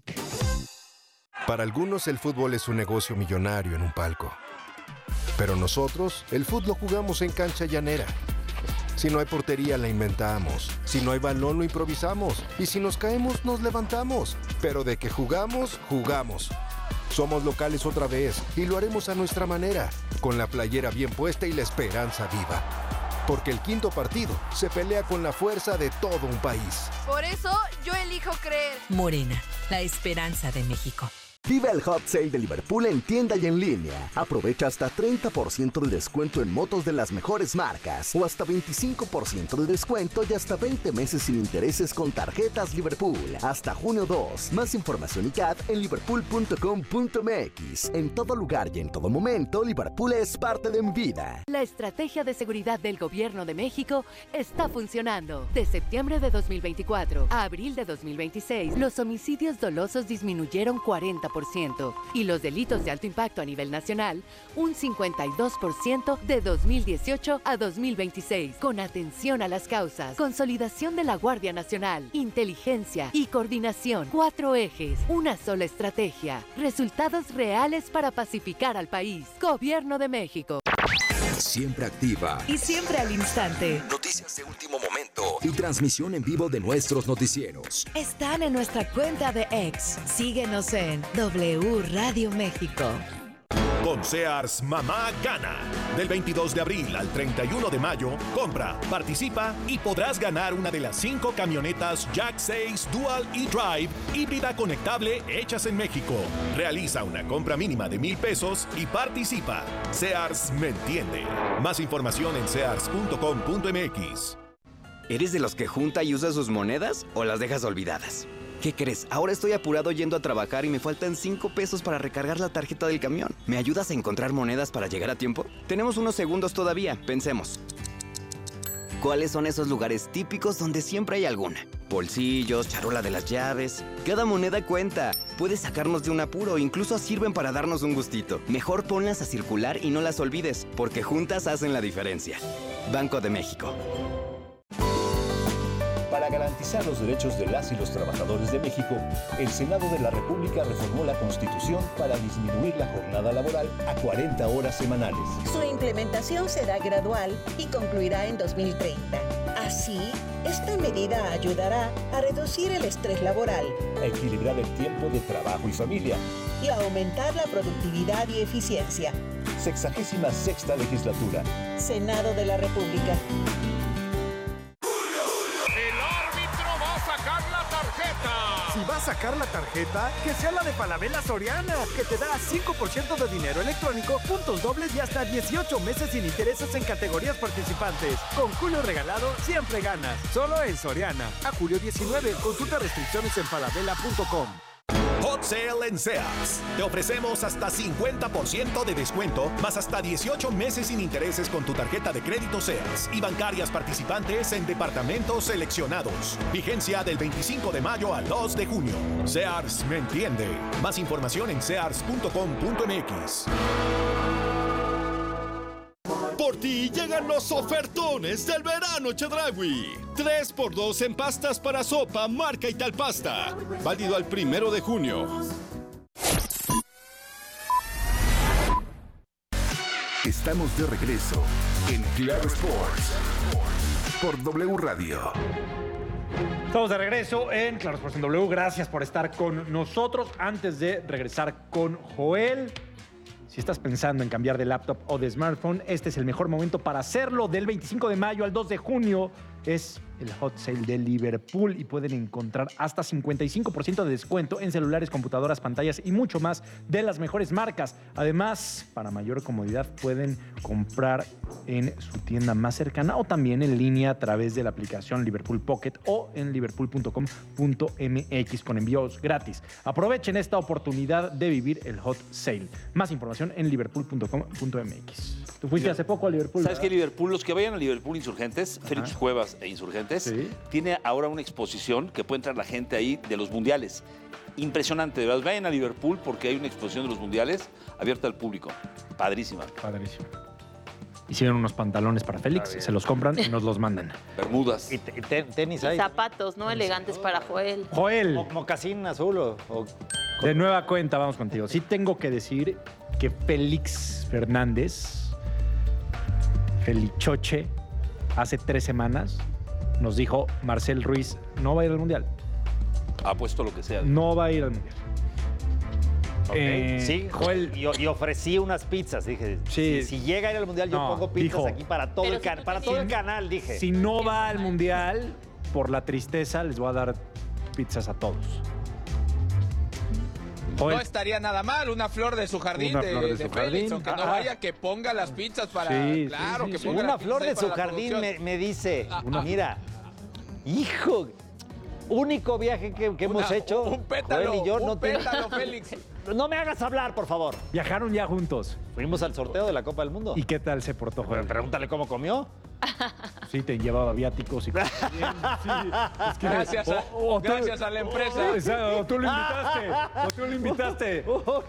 Para algunos el fútbol es un negocio millonario en un palco. Pero nosotros, el fútbol lo jugamos en cancha llanera. Si no hay portería, la inventamos. Si no hay balón, lo improvisamos. Y si nos caemos, nos levantamos. Pero de que jugamos, jugamos. Somos locales otra vez y lo haremos a nuestra manera, con la playera bien puesta y la esperanza viva. Porque el quinto partido se pelea con la fuerza de todo un país. Por eso yo elijo creer. Morena, la esperanza de México. Vive el Hot Sale de Liverpool en tienda y en línea. Aprovecha hasta 30% de descuento en motos de las mejores marcas o hasta 25% de descuento y hasta 20 meses sin intereses con tarjetas Liverpool. Hasta junio 2. Más información y CAT en liverpool.com.mx. En todo lugar y en todo momento, Liverpool es parte de mi vida. La estrategia de seguridad del Gobierno de México está funcionando. De septiembre de 2024 a abril de 2026, los homicidios dolosos disminuyeron 40%. Y los delitos de alto impacto a nivel nacional, un 52% de 2018 a 2026. Con atención a las causas, consolidación de la Guardia Nacional, inteligencia y coordinación. 4 ejes, una sola estrategia. Resultados reales para pacificar al país. Gobierno de México. Siempre activa Y siempre al instante. Noticias de último momento y transmisión en vivo de nuestros noticieros. Están en nuestra cuenta de X. Síguenos en W Radio México. Con Sears, mamá gana. Del 22 de abril al 31 de mayo, compra, participa y podrás ganar una de las 5 camionetas Jack 6 Dual e-Drive híbrida conectable hechas en México. Realiza una compra mínima de 1,000 pesos y participa. Sears me entiende. Más información en sears.com.mx. ¿Eres de los que junta y usa sus monedas o las dejas olvidadas? ¿Qué crees? Ahora estoy apurado yendo a trabajar y me faltan 5 pesos para recargar la tarjeta del camión. ¿Me ayudas a encontrar monedas para llegar a tiempo? Tenemos unos segundos todavía, pensemos. ¿Cuáles son esos lugares típicos donde siempre hay alguna? Bolsillos, charola de las llaves. Cada moneda cuenta. Puede sacarnos de un apuro, incluso sirven para darnos un gustito. Mejor ponlas a circular y no las olvides, porque juntas hacen la diferencia. Banco de México. Para garantizar los derechos de las y los trabajadores de México, el Senado de la República reformó la Constitución para disminuir la jornada laboral a 40 horas semanales. Su implementación será gradual y concluirá en 2030. Así, esta medida ayudará a reducir el estrés laboral, A equilibrar el tiempo de trabajo y familia. y a aumentar la productividad y eficiencia. 66ª legislatura. Senado de la República. El árbitro va a sacar la tarjeta. Si va a sacar la tarjeta, que sea la de Falabella Soriana, que te da 5% de dinero electrónico, puntos dobles y hasta 18 meses sin intereses en categorías participantes. Con Julio regalado, siempre ganas. Solo en Soriana. A julio 19. Consulta restricciones en falabella.com. Hot Sale en Sears. Te ofrecemos hasta 50% de descuento, más hasta 18 meses sin intereses con tu tarjeta de crédito Sears y bancarias participantes en departamentos seleccionados. Vigencia del 25 de mayo al 2 de junio. Sears me entiende. Más información en sears.com.mx. Por ti llegan los ofertones del verano Chedraui. 3x2 en pastas para sopa, marca Italpasta. Válido al 1 de junio. Estamos de regreso en Claro Sports por W Radio. Estamos de regreso en Claro Sports en W. Gracias por estar con nosotros. Antes de regresar con Joel, si estás pensando en cambiar de laptop o de smartphone, este es el mejor momento para hacerlo. Del 25 de mayo al 2 de junio es el Hot Sale de Liverpool y pueden encontrar hasta 55% de descuento en celulares, computadoras, pantallas y mucho más de las mejores marcas. Además, para mayor comodidad pueden comprar en su tienda más cercana o también en línea a través de la aplicación Liverpool Pocket o en liverpool.com.mx con envíos gratis. Aprovechen esta oportunidad de vivir el Hot Sale. Más información en liverpool.com.mx. ¿Tú fuiste hace poco a Liverpool? ¿Sabes qué? Liverpool, los que vayan a Liverpool Insurgentes, Félix Cuevas e Insurgentes, tiene ahora una exposición que puede entrar la gente ahí de los mundiales. Impresionante, de verdad. Vayan a Liverpool porque hay una exposición de los mundiales abierta al público. Padrísima. Padrísima. Hicieron unos pantalones para Félix, se los compran y nos los mandan. Bermudas. Y tenis Y ahí. zapatos, ¿no? Elegantes para Joel. Joel. Mocasín azul o... De nueva cuenta, vamos contigo. Sí tengo que decir que Félix Fernández, Felichoche, hace 3 semanas nos dijo Marcel Ruiz no va a ir al Mundial. Apuesto lo que sea. No va a ir al Mundial. Sí, Joel. Y ofrecí unas pizzas, dije. Sí. Si llega a ir al Mundial, yo pongo pizzas aquí para todo, todo el canal, dije. Si no va al Mundial, por la tristeza, les voy a dar pizzas a todos. No estaría nada mal, una flor de su jardín, Una flor de su Félix, jardín. aunque no vaya, que ponga las pizzas para... Sí, claro, sí, que sí. ponga Una las flor de pizzas su para la jardín producción. me dice, mira, hijo, único viaje que hemos hecho, Un pétalo, Joel y yo, un pétalo, Félix. No me hagas hablar, por favor. Viajaron ya juntos. Fuimos al sorteo de la Copa del Mundo. ¿Y qué tal se portó, Joel? Pregúntale cómo comió. Sí, te llevaba viáticos y... Sí, es que- Gracias gracias a la empresa. O tú lo invitaste.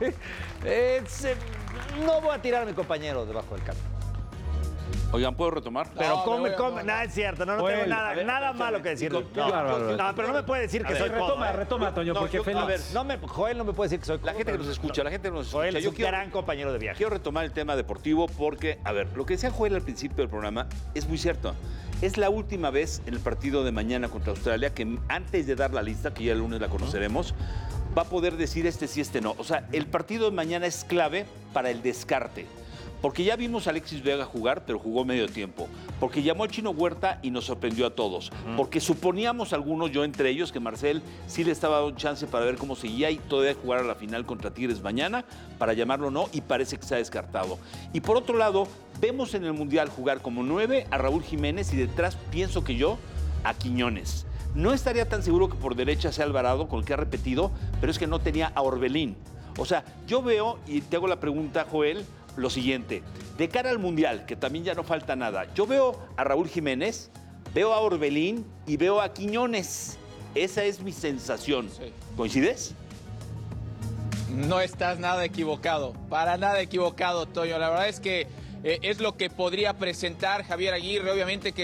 No voy a tirar a mi compañero debajo del carro. Oigan, ¿puedo retomar? Pero come. Nada, es cierto. No Joel, tengo a ver, nada malo que decir. No, pero no me puede decir que soy codo. Retoma, Toño, porque Félix... a ver, Joel no me puede decir que soy codo. La gente que nos escucha, Joel es Yo un gran compañero de viaje. Quiero retomar el tema deportivo porque, a ver, lo que decía Joel al principio del programa es muy cierto. Es la última vez en el partido de mañana contra Australia que antes de dar la lista, que ya el lunes la conoceremos, va a poder decir este sí, este no. O sea, el partido de mañana es clave para el descarte. Porque ya vimos a Alexis Vega jugar, pero jugó medio tiempo. Porque llamó al Chino Huerta y nos sorprendió a todos. Porque suponíamos algunos, yo entre ellos, que Marcel sí le estaba dando chance para ver cómo seguía y todavía jugar a la final contra Tigres mañana, para llamarlo no, y parece que se ha descartado. Y por otro lado, vemos en el Mundial jugar como 9 a Raúl Jiménez y detrás, pienso que yo, a Quiñones. No estaría tan seguro que por derecha sea Alvarado, con el que ha repetido, pero es que no tenía a Orbelín. O sea, yo veo, y te hago la pregunta, Joel, lo siguiente. De cara al Mundial, que también ya no falta nada, yo veo a Raúl Jiménez, veo a Orbelín y veo a Quiñones. Esa es mi sensación. Sí. ¿Coincides? No estás nada equivocado, para nada equivocado, Toño. La verdad es que es lo que podría presentar Javier Aguirre. Obviamente que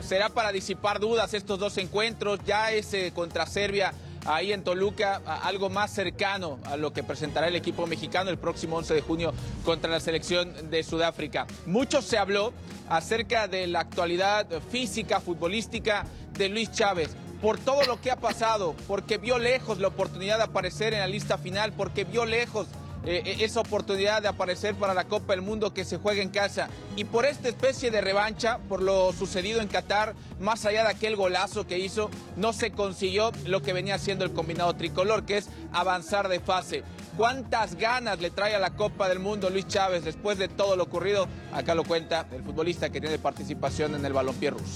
será para disipar dudas estos dos encuentros. Ya ese contra Serbia ahí en Toluca, algo más cercano a lo que presentará el equipo mexicano el próximo 11 de junio contra la selección de Sudáfrica. Mucho se habló acerca de la actualidad física, futbolística de Luis Chávez, por todo lo que ha pasado, porque vio lejos la oportunidad de aparecer en la lista final, porque vio lejos esa oportunidad de aparecer para la Copa del Mundo que se juega en casa, y por esta especie de revancha, por lo sucedido en Qatar, más allá de aquel golazo que hizo, no se consiguió lo que venía haciendo el combinado tricolor, que es avanzar de fase. ¿Cuántas ganas le trae a la Copa del Mundo Luis Chávez después de todo lo ocurrido? Acá lo cuenta el futbolista que tiene participación en el balompié ruso.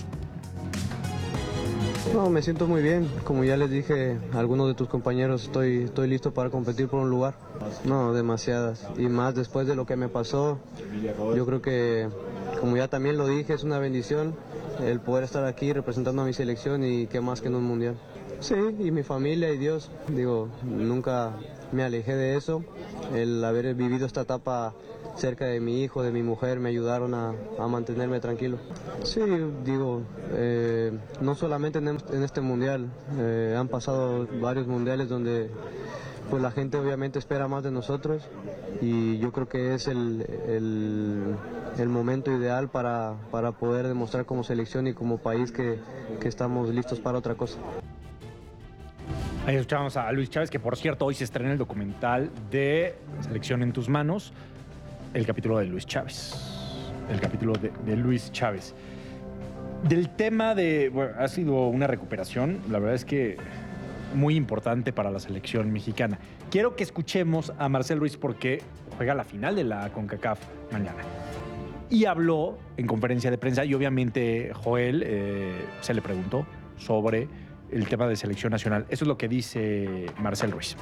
No, me siento muy bien. Como ya les dije a algunos de tus compañeros, estoy listo para competir por un lugar. No, demasiadas. Y más después de lo que me pasó, yo creo que, como ya también lo dije, es una bendición el poder estar aquí representando a mi selección y qué más que en un mundial. Sí, y mi familia y Dios. Digo, nunca me alejé de eso. El haber vivido esta etapa cerca de mi hijo, de mi mujer, me ayudaron a mantenerme tranquilo. Sí, digo, no solamente en este mundial, han pasado varios mundiales donde pues la gente obviamente espera más de nosotros y yo creo que es el momento ideal para poder demostrar como selección y como país que estamos listos para otra cosa. Ahí escuchamos a Luis Chávez, que por cierto hoy se estrena el documental de Selección en tus manos, el capítulo de Luis Chávez. El capítulo de Luis Chávez. Del tema de... Bueno, ha sido una recuperación, la verdad es que muy importante para la selección mexicana. Quiero que escuchemos a Marcel Ruiz porque juega la final de la CONCACAF mañana. Y habló en conferencia de prensa y obviamente Joel se le preguntó sobre el tema de selección nacional. Eso es lo que dice Marcel Ruiz.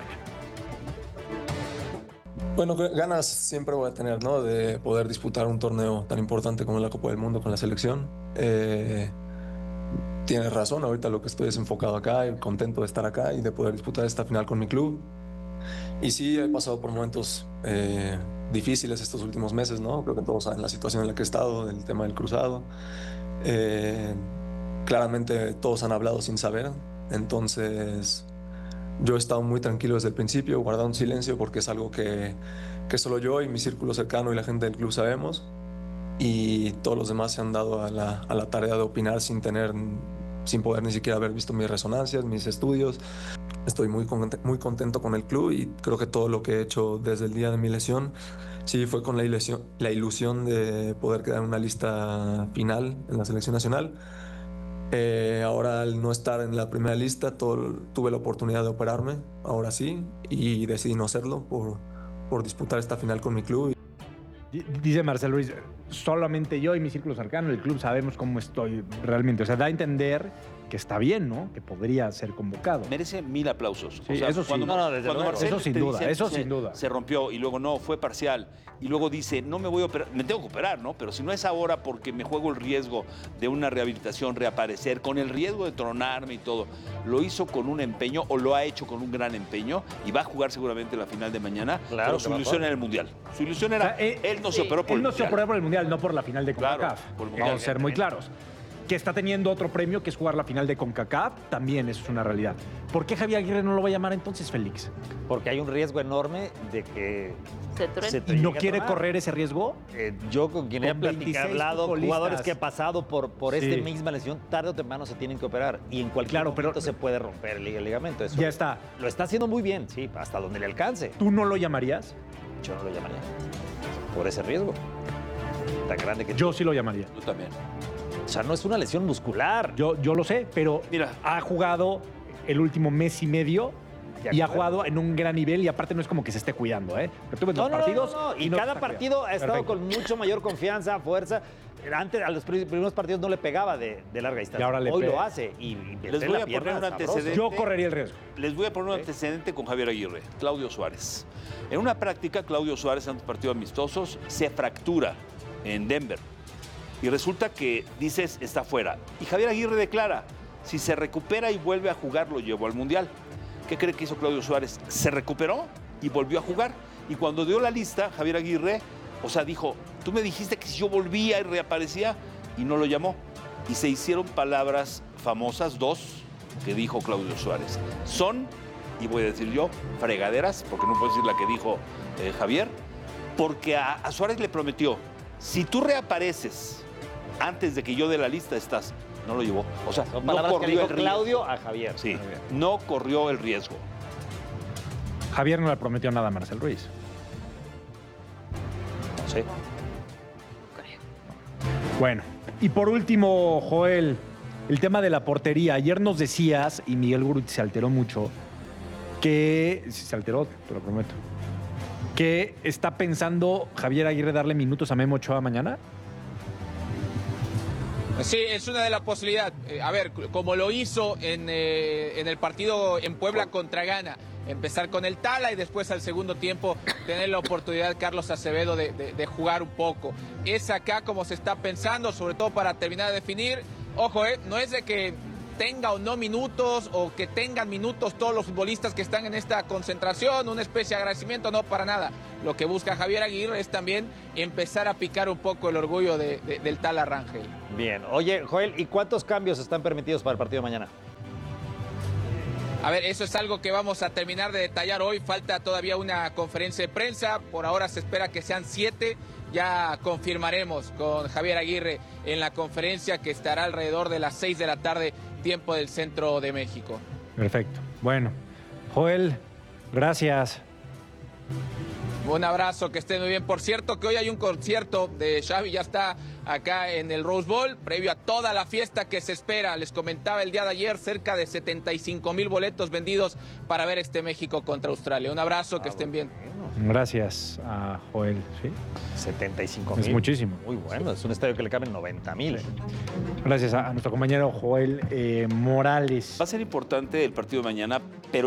Bueno, ganas siempre voy a tener, ¿no? De poder disputar un torneo tan importante como la Copa del Mundo con la selección. Tienes razón, ahorita lo que estoy es enfocado acá y contento de estar acá y de poder disputar esta final con mi club. Y sí, he pasado por momentos difíciles estos últimos meses, ¿no? Creo que todos saben la situación en la que he estado, el tema del cruzado. Claramente todos han hablado sin saber, entonces yo he estado muy tranquilo desde el principio, guardado un silencio porque es algo que solo yo y mi círculo cercano y la gente del club sabemos, y todos los demás se han dado a la tarea de opinar sin poder ni siquiera haber visto mis resonancias, mis estudios. Estoy muy contento con el club y creo que todo lo que he hecho desde el día de mi lesión sí fue con la ilusión de poder quedar en una lista final en la selección nacional. Ahora al no estar en la primera lista tuve la oportunidad de operarme, ahora sí, y decidí no hacerlo por disputar esta final con mi club. Dice Marcel Ruiz, solamente yo y mi círculo cercano, el club, sabemos cómo estoy realmente. O sea, da a entender que está bien, ¿no? Que podría ser convocado. Merece 1000 aplausos. Sí, o sea, eso sí. Cuando Marcel eso sin duda, eso sin duda. Se rompió y luego no, fue parcial. Y luego dice, no me voy a operar, me tengo que operar, ¿no? Pero si no es ahora porque me juego el riesgo de una rehabilitación, reaparecer, con el riesgo de tronarme y todo. Lo hizo con un empeño, o lo ha hecho con un gran empeño, y va a jugar seguramente la final de mañana. Claro, pero su ilusión era el Mundial. Su ilusión era, él no se operó por el Mundial. Él no se operó por el Mundial, no por la final de CONCACAF. Claro, por el Mundial. Vamos a ser muy claros. Que está teniendo otro premio, que es jugar la final de CONCACAF, también eso es una realidad. ¿Por qué Javier Aguirre no lo va a llamar entonces, Félix? Porque hay un riesgo enorme de que ¿Y no quiere correr ese riesgo? Yo con quien he platicado, jugadores que han pasado por Sí. esta misma lesión, tarde o temprano se tienen que operar. Y en cualquier momento se puede romper el ligamento. Eso ya está. Lo está haciendo muy bien, sí, hasta donde le alcance. ¿Tú no lo llamarías? Yo no lo llamaría. Por ese riesgo tan grande que Yo sí lo llamaría. Yo también. O sea, no es una lesión muscular. Yo lo sé, pero ha jugado el último mes y medio y ha jugado en un gran nivel, y aparte no es como que se esté cuidando, ¿eh? Pero tú ves los partidos y no cada partido ha estado con mucho mayor confianza, fuerza. Antes, a los primeros partidos no le pegaba de larga distancia. Y ahora hoy lo hace. Y les voy a poner un antecedente. Yo correría el riesgo. Les voy a poner un antecedente con Javier Aguirre, Claudio Suárez. En una práctica, Claudio Suárez, en un partido amistosos, se fractura en Denver. Y resulta que, dices, está fuera. Y Javier Aguirre declara, si se recupera y vuelve a jugar, lo llevó al Mundial. ¿Qué cree que hizo Claudio Suárez? Se recuperó y volvió a jugar. Y cuando dio la lista, Javier Aguirre, o sea, dijo, tú me dijiste que si yo volvía y reaparecía, y no lo llamó. y se hicieron palabras famosas, dos, que dijo Claudio Suárez. Son, y voy a decir yo, fregaderas, porque no puedo decir la que dijo Javier, porque a Suárez le prometió, si tú reapareces antes de que yo dé la lista, estás. No lo llevó. O sea, Son no palabras que corrió dijo el riesgo. Claudio a Javier. Sí, no corrió el riesgo. Javier no le prometió nada a Marcel Ruiz. No sé. Bueno, y por último, Joel, el tema de la portería. Ayer nos decías, y Miguel Gurut se alteró mucho, que... Se alteró, te lo prometo. Que está pensando Javier Aguirre darle minutos a Memo Ochoa mañana. Sí, es una de las posibilidades. A ver, como lo hizo en el partido en Puebla contra Ghana, empezar con el Tala y después al segundo tiempo tener la oportunidad Carlos Acevedo de jugar un poco. Es acá como se está pensando, sobre todo para terminar de definir. Ojo, no es de que tenga o no minutos o que tengan minutos todos los futbolistas que están en esta concentración, una especie de agradecimiento, no, para nada. Lo que busca Javier Aguirre es también empezar a picar un poco el orgullo del Tala Rangel. Bien. Oye, Joel, ¿y cuántos cambios están permitidos para el partido de mañana? A ver, eso es algo que vamos a terminar de detallar hoy. Falta todavía una conferencia de prensa. Por ahora se espera que sean 7. Ya confirmaremos con Javier Aguirre en la conferencia que estará alrededor de las 6 de la tarde, tiempo del centro de México. Perfecto. Bueno, Joel, gracias. Un abrazo, que estén muy bien. Por cierto, que hoy hay un concierto de Xavi, ya está acá en el Rose Bowl, previo a toda la fiesta que se espera. Les comentaba el día de ayer, cerca de 75,000 boletos vendidos para ver este México contra Australia. Un abrazo, que estén bien. Gracias a Joel. ¿Sí? 75,000. Es muchísimo. Muy bueno, es un estadio que le caben 90,000. Gracias a nuestro compañero Joel Morales. Va a ser importante el partido de mañana, pero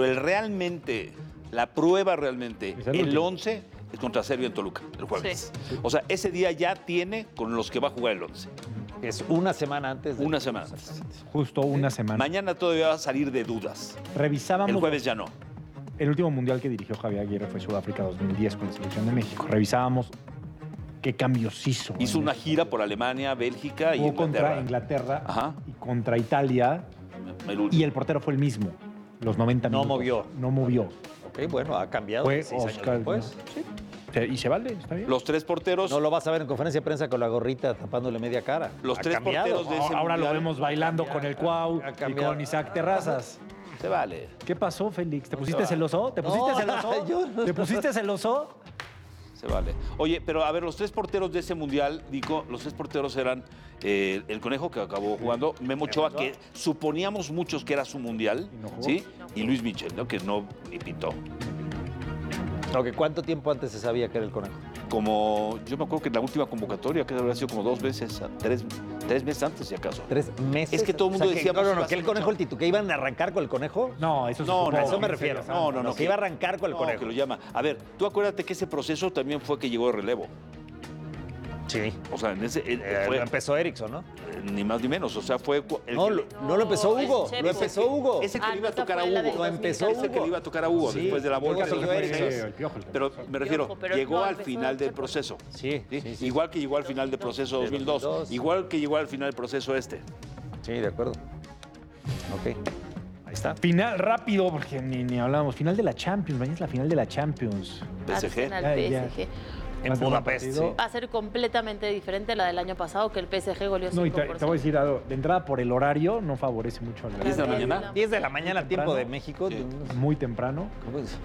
la prueba realmente, el 11 es contra Serbia en Toluca, el jueves. Sí. O sea, ese día ya tiene con los que va a jugar el 11. Es una semana antes. Una semana antes. Justo una semana. Mañana todavía va a salir de dudas. Revisábamos. El jueves ya no. El último mundial que dirigió Javier Aguirre fue Sudáfrica 2010 con la selección de México. Revisábamos qué cambios hizo. Hizo una gira por Alemania, Bélgica y Inglaterra. Contra Inglaterra. Ajá. Y contra Italia. Y el portero fue el mismo. Los 90 minutos. No movió. Ok, bueno, ha cambiado. Fue 6 años Oscar después. Sí. Y se vale, está bien. Los 3 porteros. No lo vas a ver en conferencia de prensa con la gorrita tapándole media cara. Los 3 porteros de ese Ahora mundial, lo vemos bailando con el Cuau y con Isaac Terrazas. Se vale. ¿Qué pasó, Félix? ¿Te pusiste celoso? ¿Te pusiste celoso? ¿Te pusiste celoso? Se vale. Oye, pero a ver, los 3 porteros de ese mundial, Dico, los 3 porteros eran el Conejo, que acabó jugando, Memo Ochoa, que suponíamos muchos que era su mundial, ¿sí? Y Luis Michel, ¿no? Que no ni pintó. Okay, ¿cuánto tiempo antes se sabía que era el Conejo? Como, yo me acuerdo que en la última convocatoria, que habría sido como 2 veces, 3 meses antes, si acaso. 3 meses. Es que todo el mundo decía... que el Conejo, que iban a arrancar con el Conejo. No, eso a eso me refiero. No. Que iba a arrancar con el Conejo. Que lo llama. A ver, tú acuérdate que ese proceso también fue que llegó de relevo. Sí. O sea, en ese... Lo empezó Erickson, ¿no? Ni más ni menos. O sea, fue... No lo empezó Hugo. Lo empezó Hugo. Ese que le iba a tocar a Hugo. Lo empezó Hugo. Ese que le iba a tocar a Hugo después de la bolsa. Pero me refiero, pero llegó al final del proceso. Sí. Igual que llegó al final del proceso 2002. Igual que llegó al final del proceso este. Sí, de acuerdo. Ok. Ahí está. Final rápido, porque ni hablábamos. Final de la Champions. Mañana es la final de la Champions. PSG. PSG. En Budapest. Sí. Va a ser completamente diferente la del año pasado, que el PSG goleó 5%. No, y te voy a decir algo. De entrada, por el horario, no favorece mucho al 10 de la mañana. 10 de la mañana, tiempo de México. Sí. Muy temprano. ¿Cómo es?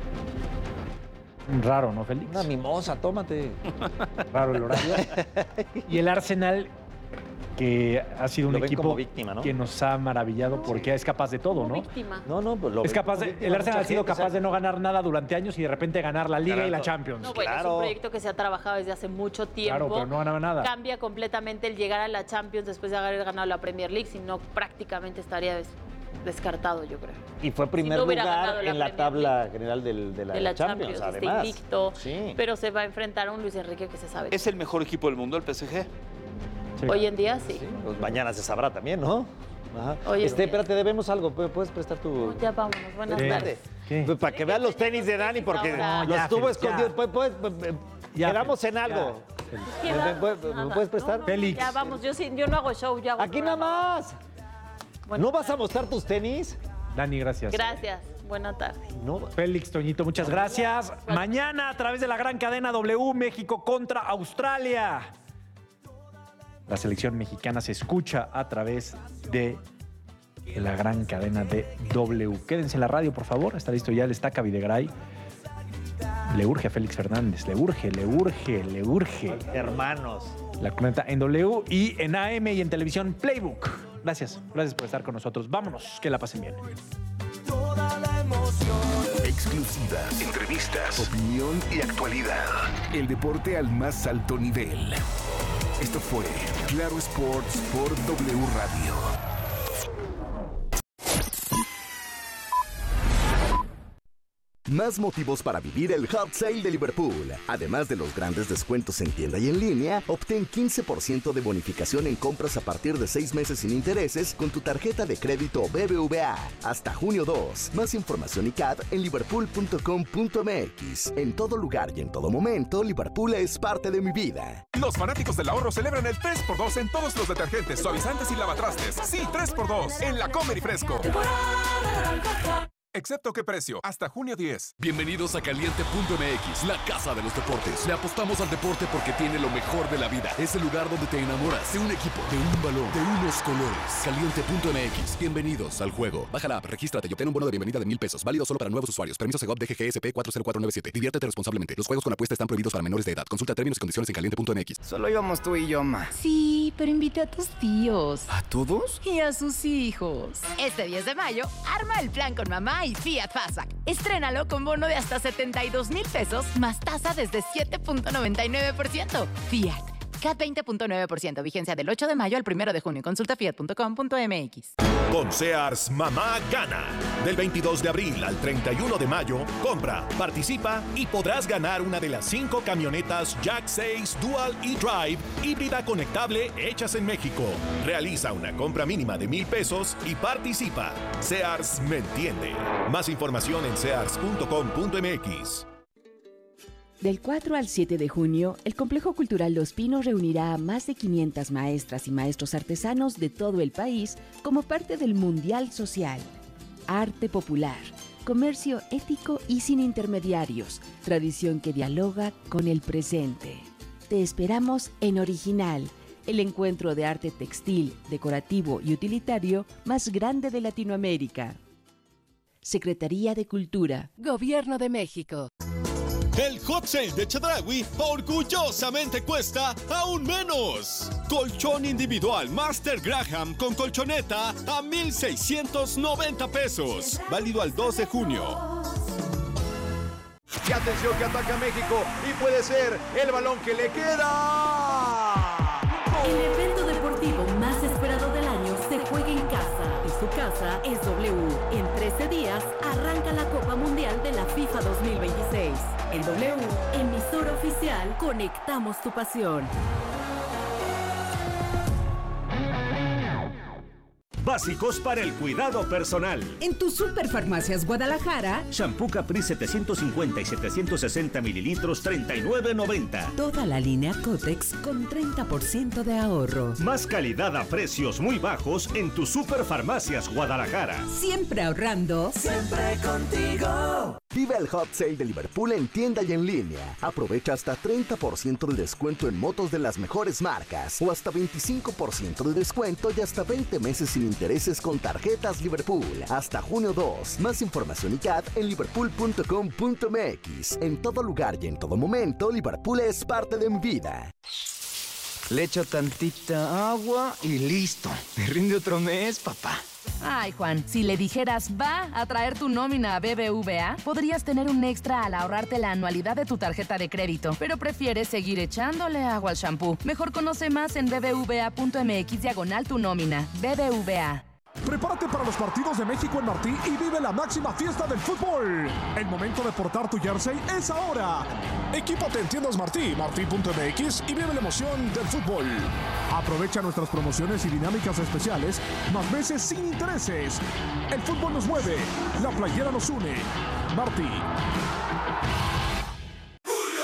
Raro, ¿no, Félix? Una mimosa, tómate. Raro el horario. Y el Arsenal, que ha sido un equipo víctima, ¿no? que nos ha maravillado porque es capaz de todo, ¿no? Víctima. No, pues es capaz el Arsenal ha sido capaz de no ganar nada durante años y de repente ganar la Liga y la Champions. No, bueno, es un proyecto que se ha trabajado desde hace mucho tiempo. Claro, pero no ganaba nada. Cambia completamente el llegar a la Champions después de haber ganado la Premier League, si no prácticamente estaría descartado, yo creo. Y fue primer lugar en la tabla general de la Champions, además. Está invicto, sí. Pero se va a enfrentar a un Luis Enrique que se sabe. ¿Es el mejor equipo del mundo, el PSG? Sí. Hoy en día, sí. Pues mañana se sabrá también, ¿no? Ajá. Oye, espérate, debemos algo. ¿Puedes prestar tu...? Ya vámonos, buenas tardes. Pues para que vean los tenis de Dani, porque los tuvo escondidos. Quedamos en algo. Félix. ¿Qué va? ¿Me puedes prestar? Félix. Ya vamos, yo no hago show, yo hago Aquí nada más. ¿No vas a mostrar tus tenis? Dani, gracias. Gracias. Buena tarde. No. Félix, Toñito, muchas gracias. Mañana, a través de la gran cadena W, México contra Australia. La selección mexicana se escucha a través de la gran cadena de W. Quédense en la radio, por favor. Está listo ya el Estaca Videgaray. Le urge a Félix Fernández. Le urge. Hermanos. La comenta en W y en AM y en televisión Playbook. Gracias por estar con nosotros. Vámonos, que la pasen bien. Exclusivas, entrevistas, opinión y actualidad. El deporte al más alto nivel. Esto fue Claro Sports por W Radio. Más motivos para vivir el Hot Sale de Liverpool. Además de los grandes descuentos en tienda y en línea, obtén 15% de bonificación en compras a partir de 6 meses sin intereses con tu tarjeta de crédito BBVA. Hasta junio 2. Más información y CAD en liverpool.com.mx. En todo lugar y en todo momento, Liverpool es parte de mi vida. Los fanáticos del ahorro celebran el 3x2 en todos los detergentes, suavizantes y lavatrastes. Sí, 3x2 en La Comer y Fresco. Excepto qué precio, hasta junio 10. Bienvenidos a Caliente.mx, la casa de los deportes. Le apostamos al deporte porque tiene lo mejor de la vida. Es el lugar donde te enamoras de un equipo, de un balón, de unos colores. Caliente.mx, bienvenidos al juego. Baja la app, regístrate y obtén un bono de bienvenida de $1,000. Válido solo para nuevos usuarios. Permiso Segov DGGSP 40497. Diviértete responsablemente. Los juegos con apuesta están prohibidos para menores de edad. Consulta términos y condiciones en Caliente.mx. Solo íbamos tú y yo, ma. Sí, pero invité a tus tíos. ¿A todos? Y a sus hijos. Este 10 de mayo, arma el plan con mamá y Fiat Fastback. Estrénalo con bono de hasta 72,000 pesos más tasa desde 7.99%. Fiat. CAT 20.9%. Vigencia del 8 de mayo al 1 de junio. Consulta fiat.com.mx. Con Sears, mamá gana. Del 22 de abril al 31 de mayo, compra, participa y podrás ganar una de las 5 camionetas Jack 6 Dual e-Drive híbrida conectable hechas en México. Realiza una compra mínima de $1,000 y participa. Sears me entiende. Más información en sears.com.mx. Del 4 al 7 de junio, el Complejo Cultural Los Pinos reunirá a más de 500 maestras y maestros artesanos de todo el país como parte del Mundial Social. Arte popular, comercio ético y sin intermediarios, tradición que dialoga con el presente. Te esperamos en Original, el encuentro de arte textil, decorativo y utilitario más grande de Latinoamérica. Secretaría de Cultura. Gobierno de México. El Hot Sale de Chedraui orgullosamente cuesta aún menos. Colchón individual Master Graham con colchoneta a $1,690. Válido al 2 de junio. Y atención que ataca México y puede ser el balón que le queda. El evento deportivo más esperado del año se juega en casa y su casa es W. En 13 días arranca la Copa Mundial de la FIFA 2026. En W, emisora oficial, conectamos tu pasión. Básicos para el cuidado personal. En tu Superfarmacias Guadalajara, Shampoo Capri 750 y 760 mililitros, $39.90. toda la línea Cotex con 30% de ahorro. Más calidad a precios muy bajos en tu Superfarmacias Guadalajara. Siempre ahorrando. Siempre contigo. Vive el Hot Sale de Liverpool en tienda y en línea. Aprovecha hasta 30% de descuento en motos de las mejores marcas o hasta 25% de descuento y hasta 20 meses sin intereses con tarjetas Liverpool. Hasta junio 2. Más información y CAD en liverpool.com.mx. En todo lugar y en todo momento, Liverpool es parte de mi vida. Le echo tantita agua y listo. Me rinde otro mes, papá. Ay, Juan, si le dijeras va a traer tu nómina a BBVA, podrías tener un extra al ahorrarte la anualidad de tu tarjeta de crédito, pero prefieres seguir echándole agua al shampoo. Mejor conoce más en bbva.mx/tu nómina. BBVA. Prepárate para los partidos de México en Martí y vive la máxima fiesta del fútbol. El momento de portar tu jersey es ahora. Equípate en tiendas Martí, martí.mx y vive la emoción del fútbol. Aprovecha nuestras promociones y dinámicas especiales, más meses sin intereses. El fútbol nos mueve, la playera nos une. Martí.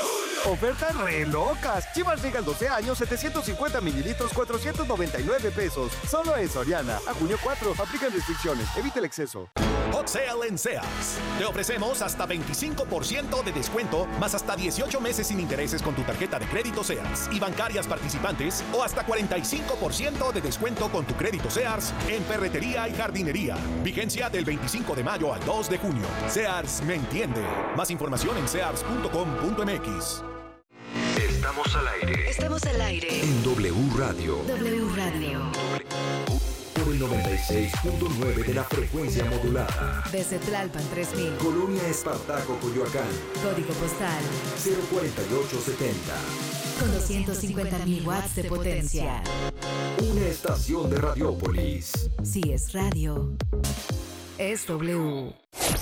Ofertas re locas. Chivas Regal 12 años, 750 mililitros, 499 pesos. Solo en Soriana. A junio 4. Aplican restricciones. Evite el exceso. Hot Sale en Sears. Te ofrecemos hasta 25% de descuento, más hasta 18 meses sin intereses con tu tarjeta de crédito Sears y bancarias participantes, o hasta 45% de descuento con tu crédito Sears en ferretería y jardinería. Vigencia del 25 de mayo al 2 de junio. Sears me entiende. Más información en sears.com.mx. Estamos al aire. Estamos al aire. En W Radio. W Radio. Por el 96.9 de la frecuencia modulada. Desde Tlalpan 3000. Colonia Espartaco, Coyoacán. Código postal 04870. con 250.000 watts de potencia. Una estación de Radiópolis. Si es radio, es W.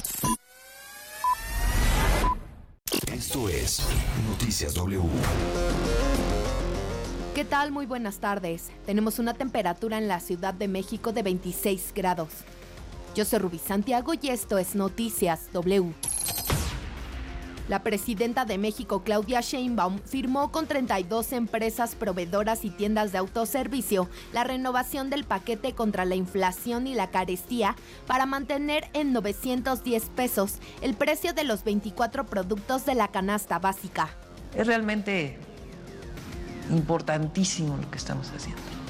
Esto es Noticias W. ¿Qué tal? Muy buenas tardes. Tenemos una temperatura en la Ciudad de México de 26 grados. Yo soy Rubí Santiago y esto es Noticias W. La presidenta de México, Claudia Sheinbaum, firmó con 32 empresas proveedoras y tiendas de autoservicio la renovación del paquete contra la inflación y la carestía para mantener en 910 pesos el precio de los 24 productos de la canasta básica. Es realmente importantísimo lo que estamos haciendo.